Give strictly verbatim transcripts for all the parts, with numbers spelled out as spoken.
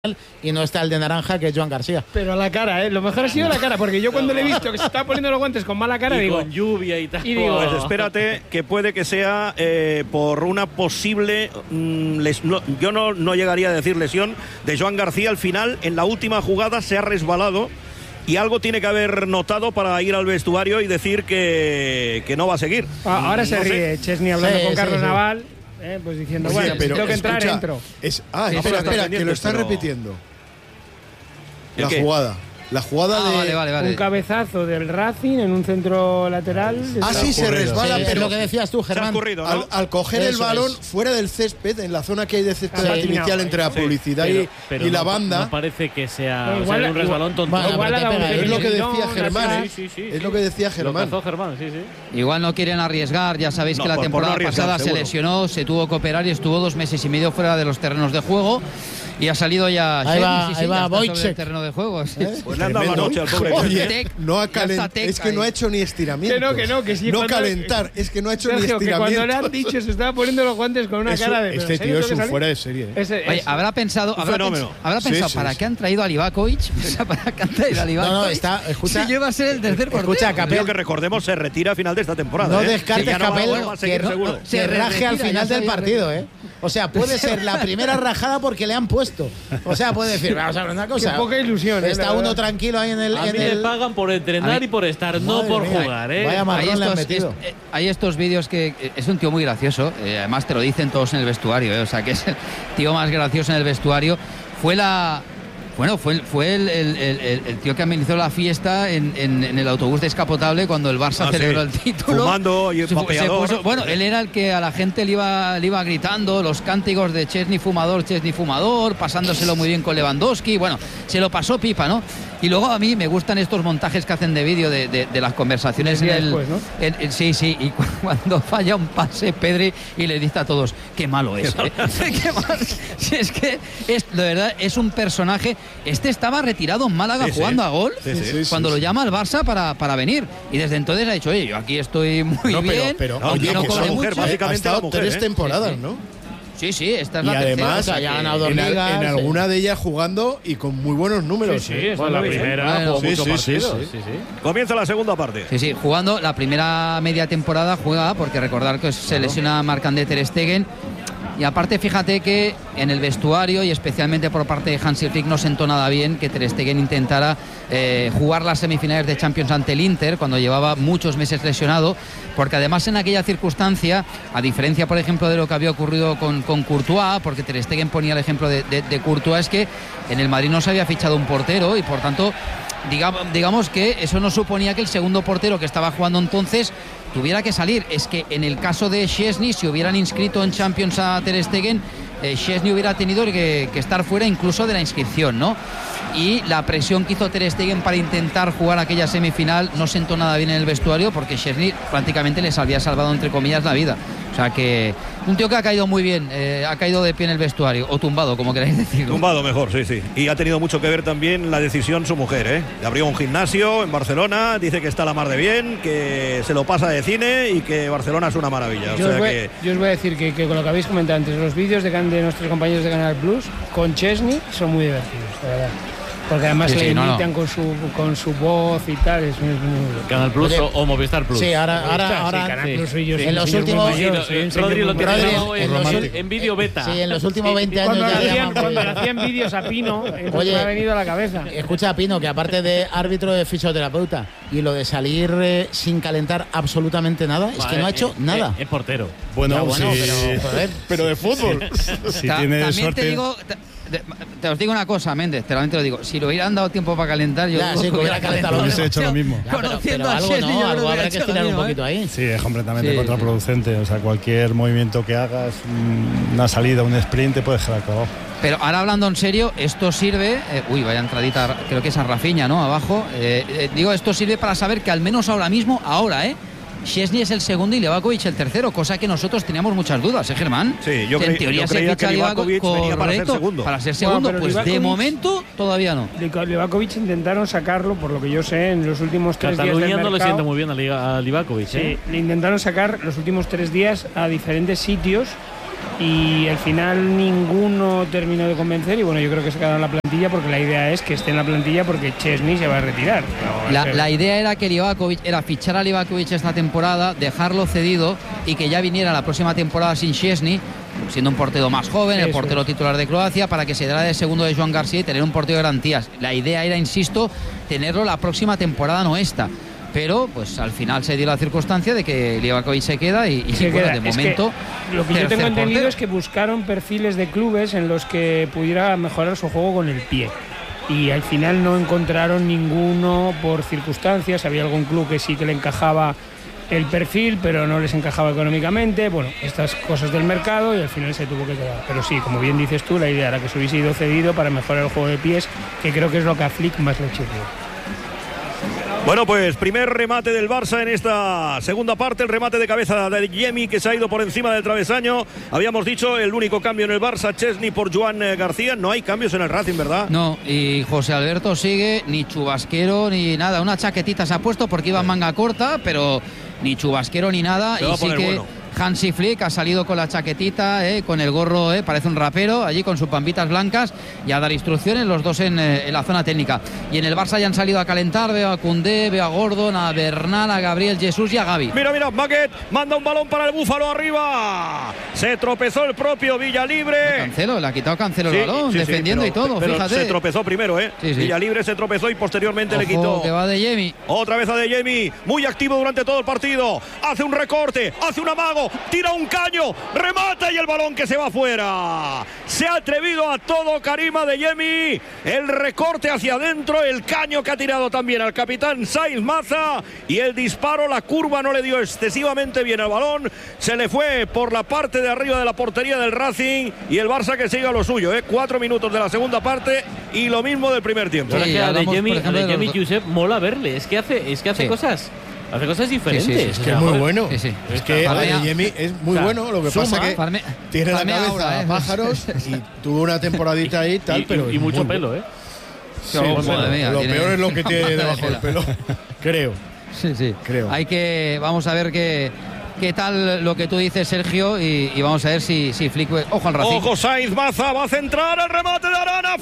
y no está el de naranja, que es Joan García. Pero a la cara, ¿eh? Lo mejor ha sido la cara, porque yo cuando le he visto que se estaba poniendo los guantes con mala cara, y digo... con lluvia y tal. Y digo, pues espérate, que puede que sea eh, por una posible... Mmm, les, no, yo no, no llegaría a decir lesión de Joan García. Al final, en la última jugada, se ha resbalado y algo tiene que haber notado para ir al vestuario y decir que, que no va a seguir. Ah, ahora no se ríe sé. Chesney hablando Sí, con sí, Carlos sí. Naval, eh, pues diciendo, Oye, bueno, si pero tengo que entrar, escucha, entro. Es, ah, Sí, espera, pero espera, que lo estás pero- repitiendo. ¿El La qué? jugada. La jugada Ah, de. vale, vale, vale. Un cabezazo del Racing en un centro lateral. Ah, sí, se resbala, Sí, es pero lo que decías tú, Se ha Germán. ocurrido, ¿no? al, al coger el Eso balón es. fuera del césped, en la zona que hay de césped Sí, artificial no, entre la sí, publicidad Pero- y, pero y la no- banda. No parece que sea, No, o sea, igual- un resbalón tonto. Bueno, Igual pero ha te dado un pega, es lo que pequeño decía tirón, Germán, así. ¿eh? Sí, sí, sí, Es sí. lo que decía Lo Germán. cazó Germán, sí, sí. Igual no quieren arriesgar, ya sabéis No, que la por- por temporada no arriesgar, pasada se seguro. lesionó, se tuvo que operar y estuvo dos meses y medio fuera de los terrenos de juego y ha salido ya. Ahí Shevchenko, va- sí, sí, ahí va ya está sobre Wojciech. el terreno de juego. sí. ¿Eh? Pues le han dado la Tremendo. noche al pobre. Oye, Tec, no ha ya está calent- Tec es que ahí. no ha hecho ni estiramiento. Que no, que no, que sí, No cuando- calentar, es que no ha hecho Sergio, ni que cuando le estiramiento. han dicho se estaba poniendo los guantes con una Eso- cara de... este ¿pero en serio tío es tengo un que fuera salir? de serie. ¿eh? Ese- Oye, es- habrá pensado, habrá, fenómeno. pens- habrá Sí, pensado sí, para sí. qué han traído a Livakovic. O sea, para qué han traído a Livakovic. No, no, está- escucha- Si lleva a ser el tercer portero. Escucha, Creo Capel, que recordemos se retira a final de esta temporada. no ¿eh? descartes, Que ya no va- Capel, no va a seguir que, no- seguro. que Se raje al retira, final ya del sabía partido, ¿eh? O sea, puede ser la primera rajada porque le han puesto. O sea, puede decir, vamos a ver una cosa. Qué poca ilusión, ¿eh? Está La uno verdad. tranquilo ahí en el... A en mí me el- pagan por entrenar A mí- y por estar, no Madre por mía, jugar, ¿eh? vaya Hay marrón le han estos, metido. es- eh, hay estos vídeos que eh, es un tío muy gracioso, eh, además te lo dicen todos en el vestuario, eh, o sea que es el tío más gracioso en el vestuario. Fue la bueno fue el, fue el, el- el- el tío que amenizó la fiesta en, en- en el autobús descapotable cuando el Barça Ah, celebró sí. el título. Fumando y Se fu- se vapeador. puso- bueno, él era el que a la gente le iba, le iba gritando los cánticos de Chesney fumador, Chesney fumador, pasándoselo muy bien con Lewandowski. Bueno, se lo pasó pipa, ¿no? Y luego a mí me gustan estos montajes que hacen de vídeo de, de- de las conversaciones El en día el, después, ¿no? en- en- sí, sí, y cu- cuando falla un pase Pedri y le dice a todos, qué malo es, ¿eh? Qué mal- si es que es, de verdad es un personaje. Este estaba retirado en Málaga Sí, sí. jugando a gol Sí, sí. Sí, sí, cuando sí. lo llama al Barça para, para venir. Y desde entonces ha dicho, oye, yo aquí estoy muy No, pero- bien, pero, aunque oye, no que cobre esa mujer, mucho. básicamente, ha estado la mujer, tres ¿eh? temporadas, Sí, sí. ¿no? Sí, sí, esta es Y la tercera, además, o sea, ya ha que- ganado dos En, al- ligas, en sí. alguna de ellas jugando y con muy buenos números. Sí, sí, ¿eh? eso Bueno, la lo vi, ¿eh? primera Bueno, jugó sí, muchos sí, sí, partidos. sí. Sí, sí. Comienza la segunda parte. Sí, sí, jugando la primera media temporada juega, porque recordar que se lesiona Marc-André Ter Stegen. Y aparte, fíjate que en el vestuario y especialmente por parte de Hansi Flick no sentó nada bien que Ter Stegen intentara eh, jugar las semifinales de Champions ante el Inter cuando llevaba muchos meses lesionado, porque además en aquella circunstancia, a diferencia por ejemplo de lo que había ocurrido con, con Courtois, porque Ter Stegen ponía el ejemplo de, de, de Courtois, es que en el Madrid no se había fichado un portero y por tanto digamos, digamos que eso no suponía que el segundo portero que estaba jugando entonces tuviera que salir. Es que en el caso de Szczęsny, si hubieran inscrito en Champions a Ter Stegen, eh, Szczęsny hubiera tenido que, que estar fuera incluso de la inscripción, ¿no? Y la presión que hizo Ter Stegen para intentar jugar aquella semifinal no sentó nada bien en el vestuario, porque Szczęsny prácticamente les había salvado entre comillas la vida. O sea que un tío que ha caído muy bien, eh, ha caído de pie en el vestuario, o tumbado, como queráis decirlo. Tumbado mejor, sí, sí. Y ha tenido mucho que ver también la decisión su mujer, ¿eh? Le abrió un gimnasio en Barcelona, dice que está la mar de bien, que se lo pasa de cine y que Barcelona es una maravilla. O Yo, os sea voy, que yo os voy a decir que, que con lo que habéis comentado antes, los vídeos de, can- de nuestros compañeros de Canal Plus con Chesney son muy divertidos, de verdad. Porque además Sí, le sí, no, no. imitan con su con su voz y tal, es muy, es muy... Canal Plus Oye, o, o Movistar Plus. Sí, ahora, Sí, ahora, ahora Canal sí. Plus soy yo, En soy un los señor muy últimos- mayor, Sí, no, soy un eh, señor Rodri lo muy tiene mayor. Rodri, grabado en, en los- romántico. en vídeo beta. Sí, en los últimos veinte años Cuando ya le le hacían, llaman cuando por- le hacían vídeos a Pino, entonces Oye, me ha venido a la cabeza. Escucha, Pino, que aparte de árbitro de fisioterapeuta y lo de salir eh, sin calentar absolutamente nada, es que no ha hecho Eh, nada. eh, Es portero. Bueno, Ya, bueno, sí. pero, joder. pero de fútbol. Si Ta- tiene también suerte. te digo, te, te- te os digo una cosa, Méndez, te, te lo digo, si le hubieran dado tiempo para calentar, yo Ya, creo sí, que que hubiera calentado lo Hubiese hecho lo mismo. Ya, pero, Conociendo pero a algo Szczęsny, yo no, creo algo que habrá hubiera que hecho estirar lo un mismo, poquito ahí. Sí, es completamente Sí, contraproducente. O sea, cualquier movimiento que hagas, mm, una salida, un sprint, te puedes dejar acabado. Pero ahora hablando en serio, esto sirve, eh, uy, vaya entradita, creo que es a Rafinha, ¿no? Abajo. Eh, eh, digo, esto sirve para saber que al menos ahora mismo, ahora, ¿eh? Szczęsny es el segundo y Livakovic el tercero, cosa que nosotros teníamos muchas dudas, ¿eh, Germán? Sí, yo Que creí- en teoría yo se creía ficha que a Livakovic venía para ser correcto, segundo. Para ser Bueno, segundo, pero pues de Livakovic- momento todavía no. Livakovic intentaron sacarlo, por lo que yo sé, en los últimos tres días del Cataluña no le mercado. sienta muy bien a, Liga- a Livakovic, Sí, ¿eh? le intentaron sacar los últimos tres días a diferentes sitios y al final ninguno terminó de convencer y bueno, yo creo que se quedaron en la plantilla porque la idea es que esté en la plantilla porque Chesney se va a retirar. No, la, pero... la idea era que Livakovic era fichar a Livakovic esta temporada, dejarlo cedido y que ya viniera la próxima temporada sin Chesney, siendo un portero más joven, Eso el portero es. titular de Croacia, para que se diera de segundo de Joan García y tener un portero de garantías. La idea era, insisto, tenerlo la próxima temporada, no esta. Pero pues al final se dio la circunstancia de que Livakovic se queda y, y se bueno, queda. de Es momento lo que yo tengo entendido portero. es que buscaron perfiles de clubes en los que pudiera mejorar su juego con el pie y al final no encontraron ninguno por circunstancias. Había algún club que sí que le encajaba el perfil pero no les encajaba económicamente, bueno, estas cosas del mercado, y al final se tuvo que quedar. Pero sí, como bien dices tú, la idea era que se hubiese ido cedido para mejorar el juego de pies, que creo que es lo que a Flick más le chirrió. Bueno, pues primer remate del Barça en esta segunda parte, el remate de cabeza de Yemi que se ha ido por encima del travesaño. Habíamos dicho el único cambio en el Barça, Chesney por Joan García. No hay cambios en el Racing, ¿verdad? No, y José Alberto sigue, ni chubasquero ni nada. Una chaquetita se ha puesto porque iba en manga corta, pero ni chubasquero ni nada. Se va y a sí poner que bueno. Hansi Flick ha salido con la chaquetita, eh, con el gorro, eh, parece un rapero, allí con sus pampitas blancas, y a dar instrucciones, los dos en, eh, en la zona técnica. Y en el Barça ya han salido a calentar, veo a Koundé, veo a Gordon, a Bernal, a Gabriel Jesús y a Gavi. Mira, mira, Maguet manda un balón para el Búfalo arriba. Se tropezó el propio Villalibre. Cancelo, le ha quitado Cancelo Sí, el balón, sí, sí, defendiendo pero, y todo, pero fíjate. se tropezó primero, ¿eh? Sí, sí. Villalibre se tropezó y posteriormente Ojo, le quitó. que va de Yemi. Otra vez a De Jemi, muy activo durante todo el partido. Hace un recorte, hace un amago, tira un caño, remata y el balón que se va afuera. Se ha atrevido a todo Karima De Jemi. El recorte hacia adentro, el caño que ha tirado también al capitán Sainz Maza. Y el disparo, la curva no le dio excesivamente bien al balón. Se le fue por la parte de arriba de la portería del Racing. Y el Barça que sigue a lo suyo, ¿eh? Cuatro minutos de la segunda parte y lo mismo del primer tiempo. Pero Sí, es que a De hablamos, Jemi, por ejemplo, a De de Jemi los do- Josep mola verle. Es que hace, es que hace Sí. cosas. Hace cosas diferentes. Sí, sí, sí, O sí. sea, Es muy joder, bueno. Sí, sí. Es que Farmea. Adeyemi es muy O sea, bueno. Lo que suma, pasa que Farme- tiene la farmea cabeza ahora, a ¿eh? pájaros y tuvo una temporadita ahí y tal, y, pero y es mucho muy pelo, bueno. ¿eh? Sí, Oh, bueno, madre mía, lo tiene- peor es lo que tiene debajo del pelo. Creo. Sí, sí. Creo. Hay que, vamos a ver qué, qué tal lo que tú dices, Sergio, y, y vamos a ver si, si Flick. Ojo al Racing. Ojo, Sainz Maza va a centrar el remate de Arana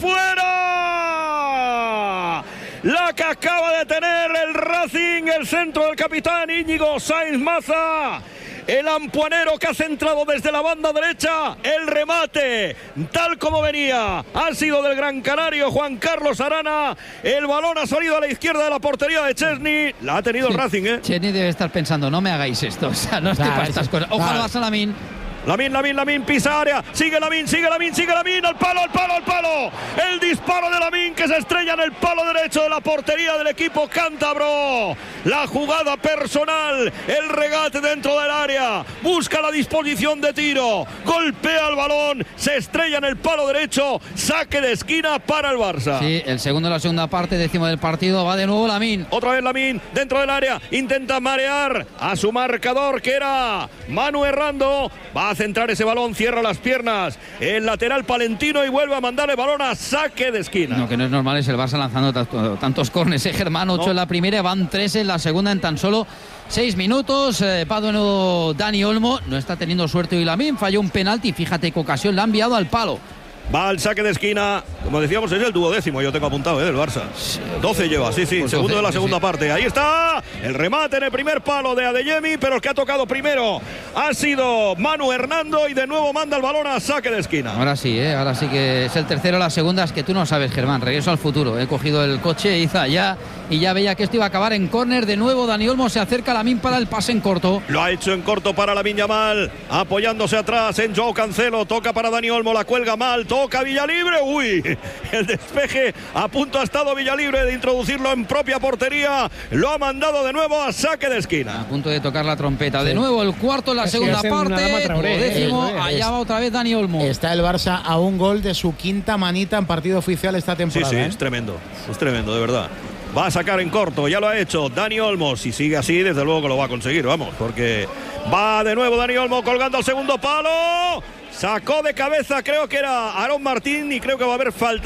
fuera. La que acaba de tener el Racing, el centro del capitán Íñigo Sainz Maza. El ampuanero que ha centrado desde la banda derecha. El remate, tal como venía, ha sido del Gran Canario Juan Carlos Arana. El balón ha salido a la izquierda de la portería de Chesney. La ha tenido el Racing, ¿eh? Chesney debe estar pensando, no me hagáis esto, o sea, no estoy Claro, para estas sí. cosas. Ojo al Claro. Barça, Lamine. Lamin, Lamin, Lamin, pisa área, sigue Lamin, sigue Lamin, sigue Lamin, al palo, al palo, al palo. El disparo de Lamin que se estrella en el palo derecho de la portería del equipo cántabro. La jugada personal, el regate dentro del área, busca la disposición de tiro, golpea el balón, se estrella en el palo derecho, saque de esquina para el Barça. Sí, el segundo de la segunda parte, décimo del partido, va de nuevo Lamine. Otra vez Lamin dentro del área, intenta marear a su marcador que era Manu Errando. Va a centrar ese balón, cierra las piernas. El lateral palentino y vuelve a mandar el balón a saque de esquina. No, que no es normal, es el Barça lanzando tanto- tantos córneres. Eh, Germán, ocho No. en la primera, van tres en la segunda en tan solo seis minutos. Eh, va de nuevo Dani Olmo, no está teniendo suerte hoy Lamine, falló un penalti, fíjate qué ocasión la ha enviado al palo. Va al saque de esquina, como decíamos, es el duodécimo, yo tengo apuntado, ¿eh? Del Barça. doce lleva, sí, sí, Pues segundo doce, de la sí, segunda sí. parte. Ahí está, el remate en el primer palo de Adeyemi, pero el que ha tocado primero ha sido Manu Hernando y de nuevo manda el balón a saque de esquina. Ahora sí, ¿eh? Ahora sí que es el tercero, la segunda es que tú no sabes, Germán. Regreso al futuro. He cogido el coche, hizo allá y ya veía que esto iba a acabar en córner. De nuevo, Dani Olmo se acerca a Lamine para el pase en corto. Lo ha hecho en corto para Lamine Yamal, apoyándose atrás en Joao Cancelo, toca para Dani Olmo, la cuelga mal, toca Villalibre, uy, el despeje, a punto ha estado Villalibre de introducirlo en propia portería, lo ha mandado de nuevo a saque de A esquina. punto de tocar la trompeta. De nuevo, el cuarto en la Casi segunda hacen una Adama parte. Traoré, ¿eh? Décimo, Eso es. allá va otra vez Dani Olmo. Está el Barça a un gol de su quinta manita en partido oficial esta Sí, temporada. sí, ¿eh? es tremendo, es tremendo, de verdad. Va a sacar en corto, ya lo ha hecho Dani Olmo. Si sigue así, desde luego que lo va a conseguir, vamos, porque va de nuevo Dani Olmo colgando al segundo palo. Sacó de cabeza, creo que era Aarón Martín y creo que va a haber falta.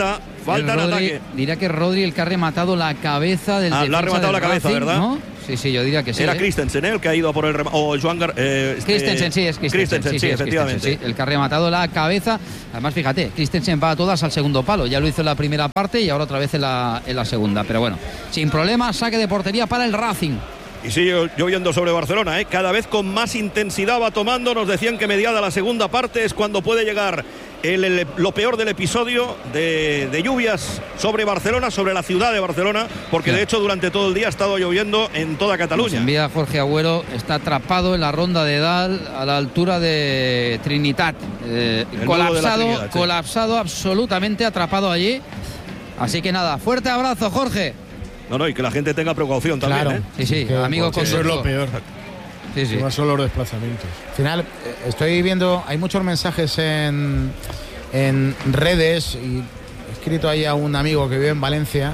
Falta en Rodri, ataque. Diría que Rodri el que ha rematado la cabeza del Ah, defensa lo ha rematado del la cabeza, Racing, ¿verdad? ¿no? Sí, sí, yo diría que sí. Era ¿eh? Christensen, ¿eh? El que ha ido a por el remate. O Joan Gar eh, este- Christensen, sí, es Christensen. Christensen, sí, sí, es efectivamente. Christensen, sí, el que ha rematado la cabeza. Además, fíjate, Christensen va a todas al segundo palo. Ya lo hizo en la primera parte y ahora otra vez en la, en la segunda. Pero bueno, sin problema, saque de portería para el Racing. Y sigue lloviendo sobre Barcelona, ¿eh? Cada vez con más intensidad va tomando. Nos decían que mediada la segunda parte es cuando puede llegar el, el, lo peor del episodio de, de lluvias sobre Barcelona, sobre la ciudad de Barcelona, porque Claro. de hecho durante todo el día ha estado lloviendo en toda Nos Cataluña. envía Jorge Agüero, está atrapado en la ronda de Dal a la altura de Trinitat. Eh, El nudo de la colapsado, Trinidad, sí. colapsado, absolutamente atrapado allí. Así que nada, fuerte abrazo, Jorge. No, no, y que la gente tenga precaución también, Claro. ¿eh? Sí, sí, Que- amigo porque Eso es lo conductor. peor. Sí, sí. Que más son los desplazamientos. Al final, eh, estoy viendo, hay muchos mensajes en, en redes y he escrito ahí a un amigo que vive en Valencia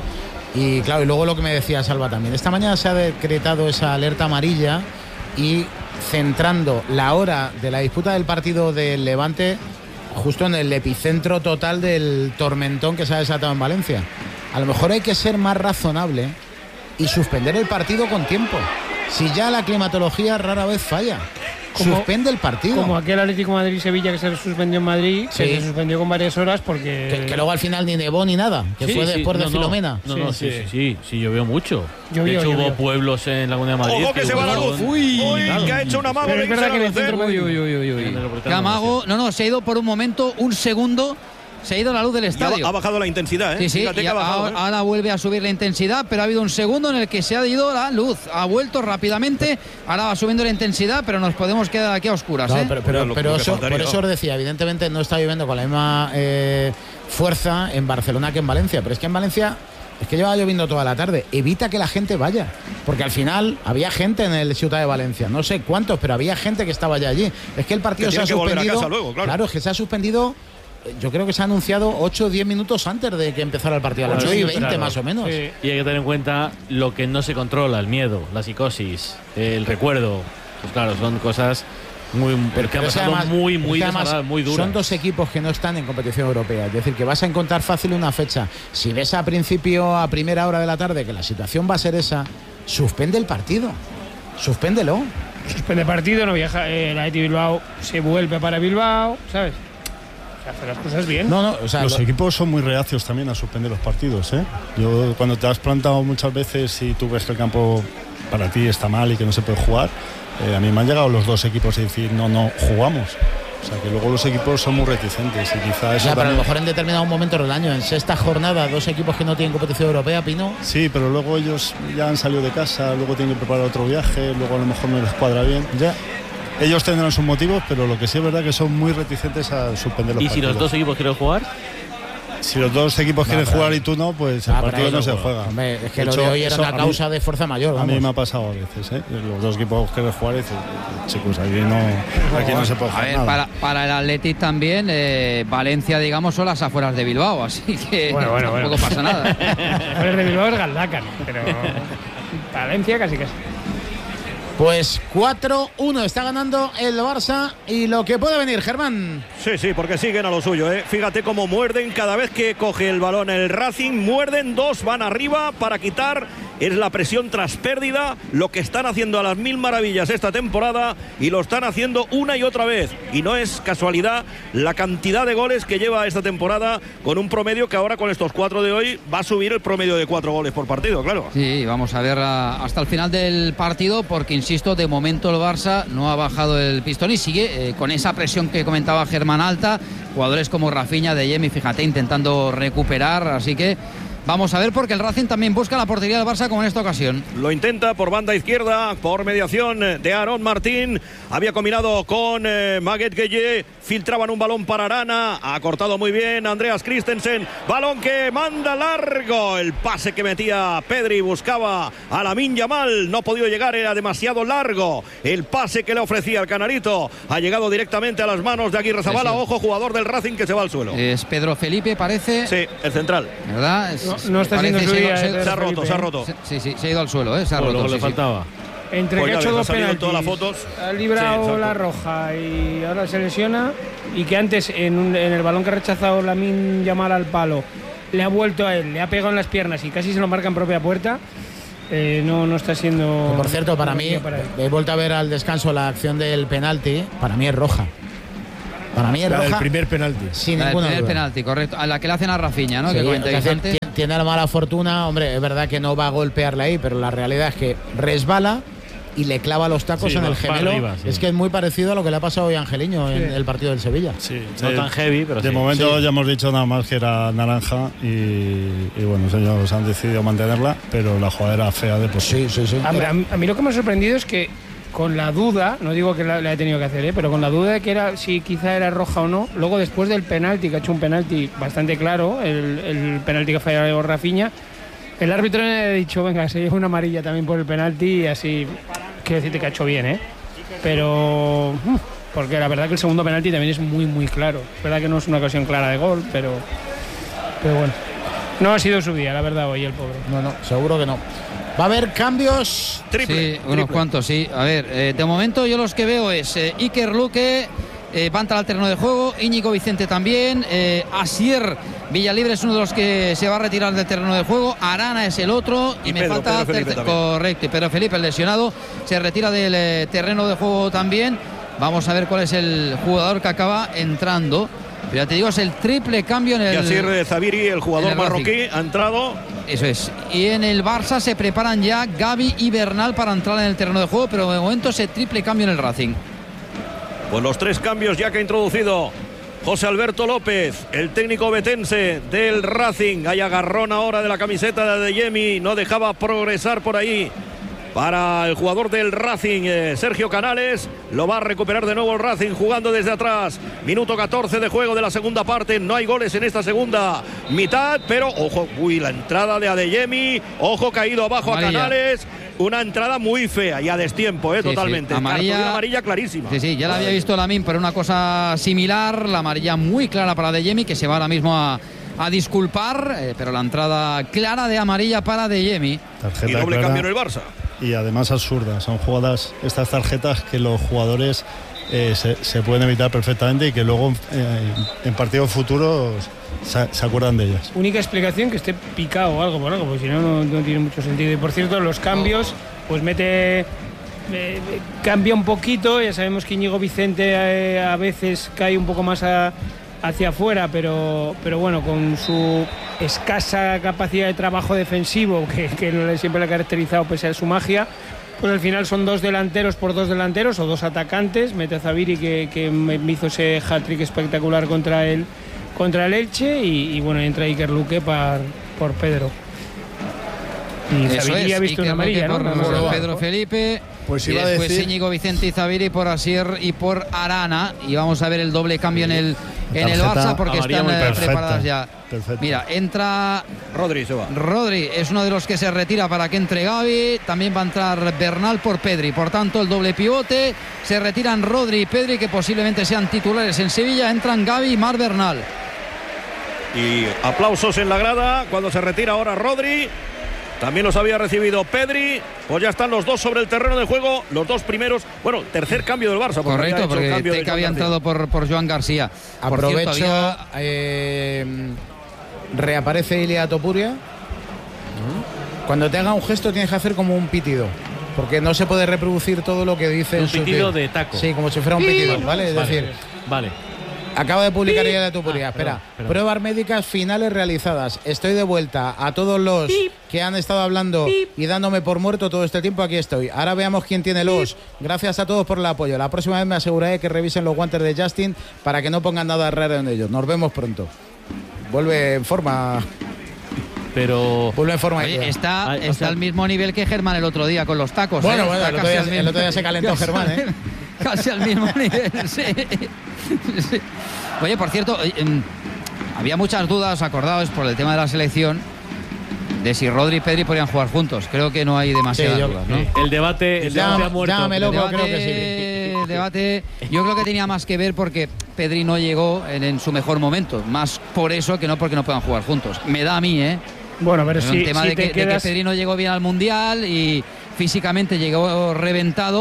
y claro, y luego lo que me decía Salva también. Esta mañana se ha decretado esa alerta amarilla y centrando la hora de la disputa del partido del Levante justo en el epicentro total del tormentón que se ha desatado en Valencia. A lo mejor hay que ser más razonable y suspender el partido con tiempo. Si ya la climatología rara vez falla. Como- Suspende el partido. Como aquel Atlético Madrid-Sevilla que se suspendió en Madrid, Sí. que se suspendió con varias horas porque... que, que luego al final ni nevó ni nada, que Sí, fue sí, después de no, no. Filomena. No, Sí, no, sí, sí. sí, sí, sí, llovió mucho. Llovió, de hecho, llovió. hubo pueblos en la Comunidad de Madrid. Ojo que se va la luz. hubo- Uy, Claro. que ha hecho un amago Pero de es verdad irse que en a el centro hacer. Madrid- Uy, uy, uy, uy, uy. En el Metropolitano, Qué amago. No, no, se ha ido por un momento, un segundo, se ha ido la luz del Y ha, estadio. ha bajado la intensidad, ¿eh? Sí, sí, Fíjate y que ha bajado, ahora, ¿eh? ahora vuelve a subir la intensidad, pero ha habido un segundo en el que se ha ido la luz. Ha vuelto rápidamente, ahora va subiendo la intensidad, pero nos podemos quedar aquí a oscuras. No, ¿eh? pero pero, Lo- pero lo que eso, faltaría, por eso ¿no? os decía, evidentemente no está lloviendo con la misma eh, fuerza en Barcelona que en Valencia, pero es que en Valencia es que lleva lloviendo toda la tarde. Evita que la gente vaya, porque al final había gente en el Ciutat de Valencia, no sé cuántos, pero había gente que estaba ya allí. Es que el partido Que se ha tienen que volver a suspendido. casa luego, claro. es que se ha suspendido. eh, Yo creo que se ha anunciado ocho o diez minutos antes de que empezara el partido, a las Claro, ocho y sí, veinte claro. más o menos. Sí. Y hay que tener en cuenta lo que no se controla, el miedo, la psicosis, el recuerdo. Pues claro, son cosas muy, que han Pero es que pasado además- muy, es muy que además desagradables, muy duras. Son dos equipos que no están en competición europea. Es decir, que vas a encontrar fácil una fecha. Si ves a principio, a primera hora de la tarde, que la situación va a ser esa, suspende el partido. Suspéndelo. Suspende partido, no viaja, eh, el Athletic Bilbao se vuelve para Bilbao, ¿sabes? Se hace las cosas bien. No, no, o sea, Los lo- equipos son muy reacios también a suspender los partidos, ¿eh? Yo, cuando te has plantado muchas veces y tú ves que el campo para ti está mal y que no se puede jugar, eh, a mí me han llegado los dos equipos a decir no, no, jugamos. O sea que luego los equipos son muy reticentes y quizá eso ya, pero a lo también- mejor en determinados momentos del año, en sexta jornada, dos equipos que no tienen competición europea, Pino. Sí, pero luego ellos ya han salido de casa, luego tienen que preparar otro viaje, luego a lo mejor no les cuadra bien. Ya. Ellos tendrán sus motivos, pero lo que sí es verdad que son muy reticentes a suspender los Y si partidos. los dos equipos quieren jugar, Si los dos equipos quieren pero- jugar y tú no, pues el Ah, pero partido ahí no no se juega. juega. Hombre, es que De lo hecho, de hoy era eso una a mí- causa de fuerza mayor. A mí vamos. me ha pasado a veces, ¿eh? Los dos equipos quieren jugar y dicen, chicos, aquí no, aquí no se puede A jugar ver, nada. para, para el Athletic también, eh, Valencia, digamos, son las afueras de Bilbao, así que Bueno, bueno, tampoco bueno. pasa nada. El de Bilbao es Galdacan, pero Valencia casi casi. Pues cuatro uno está ganando el Barça y lo que puede venir, Germán. Sí, sí, porque siguen a lo suyo, ¿eh? Fíjate cómo muerden cada vez que coge el balón el Racing. Muerden, dos van arriba para quitar. Es la presión tras pérdida, lo que están haciendo a las mil maravillas esta temporada y lo están haciendo una y otra vez. Y no es casualidad la cantidad de goles que lleva esta temporada con un promedio que ahora con estos cuatro de hoy va a subir el promedio de cuatro goles por partido, claro. Sí, vamos a ver a- hasta el final del partido, porque insisto, de momento el Barça no ha bajado el pistón y sigue eh, con esa presión que comentaba Germán alta. Jugadores como Rafinha, De Jong, fíjate, intentando recuperar, así que vamos a ver, porque el Racing también busca la portería del Barça como en esta ocasión. Lo intenta por banda izquierda, por mediación de Aarón Martín. Había combinado con eh, Maguette Gueye. Filtraban un balón para Arana. Ha cortado muy bien Andreas Christensen. Balón que manda largo. El pase que metía Pedri buscaba a Lamine Yamal. No ha podido llegar, era demasiado largo. El pase que le ofrecía el Canarito ha llegado directamente a las manos de Aguirre Zabala. Sí, sí. Ojo, jugador del Racing que se va al suelo. Es Pedro Felipe, parece. Sí, el central. ¿Verdad? Es- No- no está parece siendo su se ha ido- día, se- eh, Se ha roto, Felipe, se ha ¿eh? roto. Sí, sí, se ha ido al suelo, ¿eh? Se ha pues roto. luego sí, le sí. faltaba. Entre Pues que ya ha hecho ves, ha dos salido en penaltis, todas las fotos. ha Sí, librado exacto. la roja y ahora se lesiona, y que antes en, un- en el balón que ha rechazado Lamine Yamal al palo le ha vuelto a él, le ha pegado en las piernas y casi se lo marca en propia puerta. Eh, no, no está siendo... Por cierto, para mí, para he vuelto a ver al descanso la acción del penalti, para mí es roja. Para mí es La roja. del primer penalti. Sin La del ninguna primer duda. penalti, correcto. A la que le hacen a Rafinha, ¿no? Sí, que comenté hace- antes. tiene- tiene la mala fortuna, hombre, es verdad que no va a golpearle ahí, pero la realidad es que resbala y le clava los tacos Sí, en va- el va gemelo. arriba, sí. Es que es muy parecido a lo que le ha pasado hoy a Angeliño en Sí. el partido del Sevilla. Sí, No de- tan heavy, pero de sí. momento Sí. ya hemos dicho nada más que era naranja y, y bueno, ellos han decidido mantenerla, pero la jugada era fea de por sí. Sí, sí, sí. A, a- a mí lo que me ha sorprendido es que con la duda, no digo que la, la he tenido que hacer, ¿eh? pero con la duda de que era si quizá era roja o no, luego después del penalti, que ha hecho un penalti bastante claro, el, el penalti que falló Rafinha, el árbitro le ha dicho, venga, se lleva una amarilla también por el penalti y así, quiero decirte que ha hecho bien, ¿eh? Pero... uf, porque la verdad que el segundo penalti también es muy, muy claro. Es verdad que no es una ocasión clara de gol, pero... Pero bueno, no ha sido su día, la verdad, hoy el pobre. No, no, seguro que no. Va a haber cambios. Triple. Sí, unos triple. cuantos, sí. A ver, eh, de momento yo los que veo es eh, Iker Luque, eh, va a entrar al terreno de juego, Íñigo Vicente también, eh, Asier Villalibre es uno de los que se va a retirar del terreno de juego, Arana es el otro y, Y me Pedro, falta Pedro Felipe terce- también. correcto, y Pedro Felipe, el lesionado, se retira del eh, terreno de juego también. Vamos a ver cuál es el jugador que acaba entrando. Pero ya te digo, es el triple cambio en el... Yacir Zaviri, el jugador en el Racing. marroquí, ha entrado. Eso es. Y en el Barça se preparan ya Gavi y Bernal para entrar en el terreno de juego, pero de momento ese triple cambio en el Racing. Pues los tres cambios ya que ha introducido José Alberto López, el técnico betense del Racing. Hay agarrón ahora de la camiseta de Adeyemi, no dejaba progresar por ahí. Para el jugador del Racing, eh, Sergio Canales, lo va a recuperar de nuevo el Racing jugando desde atrás. Minuto catorce de juego de la segunda parte, no hay goles en esta segunda mitad, pero ojo, uy, la entrada de Adeyemi, ojo, caído abajo Amarilla. a Canales, una entrada muy fea y a destiempo, eh, Sí, sí. totalmente. Amarilla- Cartulina amarilla clarísima. Sí, sí, ya la había visto Lamin, pero una cosa similar, la amarilla muy clara para Adeyemi, que se va ahora mismo a, a disculpar, eh, pero la entrada clara de amarilla para Adeyemi. Y doble clara. cambio en el Barça. Y además absurdas. Son jugadas, estas tarjetas que los jugadores eh, se, se pueden evitar perfectamente y que luego eh, en partidos futuros se, se acuerdan de ellas. Única explicación que esté picado o algo por algo, porque si no, no, no tiene mucho sentido. Y por cierto, los cambios, pues mete. eh, cambia un poquito. Ya sabemos que Íñigo Vicente eh, a veces cae un poco más a- hacia afuera, pero, pero bueno, con su escasa capacidad de trabajo defensivo, que, que no le- siempre le ha caracterizado pese a su magia. Pues al final son dos delanteros por dos delanteros o dos atacantes. Mete a Zaviri, que, que me hizo ese hat-trick espectacular contra el, contra el Elche. Y, y bueno, entra Iker Luque par- por Pedro. Y Eso Zaviri es, ha visto Iker una amarilla, Luque ¿no? por Vamos a ver. Pedro Felipe. Pues y iba a después decir- Íñigo Vicente y Zaviri por Asier y por Arana. Y vamos a ver el doble cambio en el, en el Tarjeta Barça porque amarilla están muy eh, perfecta, preparadas ya. perfecta. Mira, entra Rodri se va. Rodri, es uno de los que se retira para que entre Gavi. También va a entrar Bernal por Pedri. Por tanto, el doble pivote. Se retiran Rodri y Pedri, que posiblemente sean titulares en Sevilla. Entran Gavi y Mar Bernal. Y aplausos en la grada cuando se retira ahora Rodri. También los había recibido Pedri. Pues ya están los dos sobre el terreno de juego. Los dos primeros. Bueno, tercer cambio del Barça. porque había Correcto, hecho el porque cambio de Teca Joan había García. entrado por, por Joan García. Por Aprovecho. cierto, había- eh, reaparece Ilia Topuria. Cuando te haga un gesto tienes que hacer como un pitido. Porque no se puede reproducir todo lo que dice. Un en su- pitido de taco. Sí, como si fuera un pitido, ¿vale? Es Vale, decir, vale. acaba de publicar Ilia Topuria. Ah, Espera. perdón, perdón. Pruebas médicas finales realizadas. Estoy de vuelta. A todos los que han estado hablando y dándome por muerto todo este tiempo, aquí estoy. Ahora veamos quién tiene los. Gracias a todos por el apoyo. La próxima vez me aseguraré que revisen los guantes de Justin para que no pongan nada raro en ellos. Nos vemos pronto. Vuelve en forma. Pero Vuelve en forma. Oye, Ilia. está, Ay, o está sea- al mismo nivel que Germán el otro día con los tacos. Bueno, ¿eh? bueno, Está el otro casi día- al el mismo- otro día se calentó casi- Germán, ¿eh? Casi al mismo nivel, sí. Sí. Oye, por cierto, eh, em, había muchas dudas, acordados por el tema de la selección, de si Rodri y Pedri podrían jugar juntos. Creo que no hay demasiadas Sí, yo- dudas, ¿no? eh, el debate, el Llámame- debate ha muerto. llámame loco, debate, creo que sí. debate, yo creo que tenía más que ver porque Pedri no llegó en, en su mejor momento, más por eso que no porque no puedan jugar juntos. Me da a mí, ¿eh? Bueno, pero Es si, un tema si de, te que, de que quedas... Pedri no llegó bien al Mundial y físicamente llegó reventado,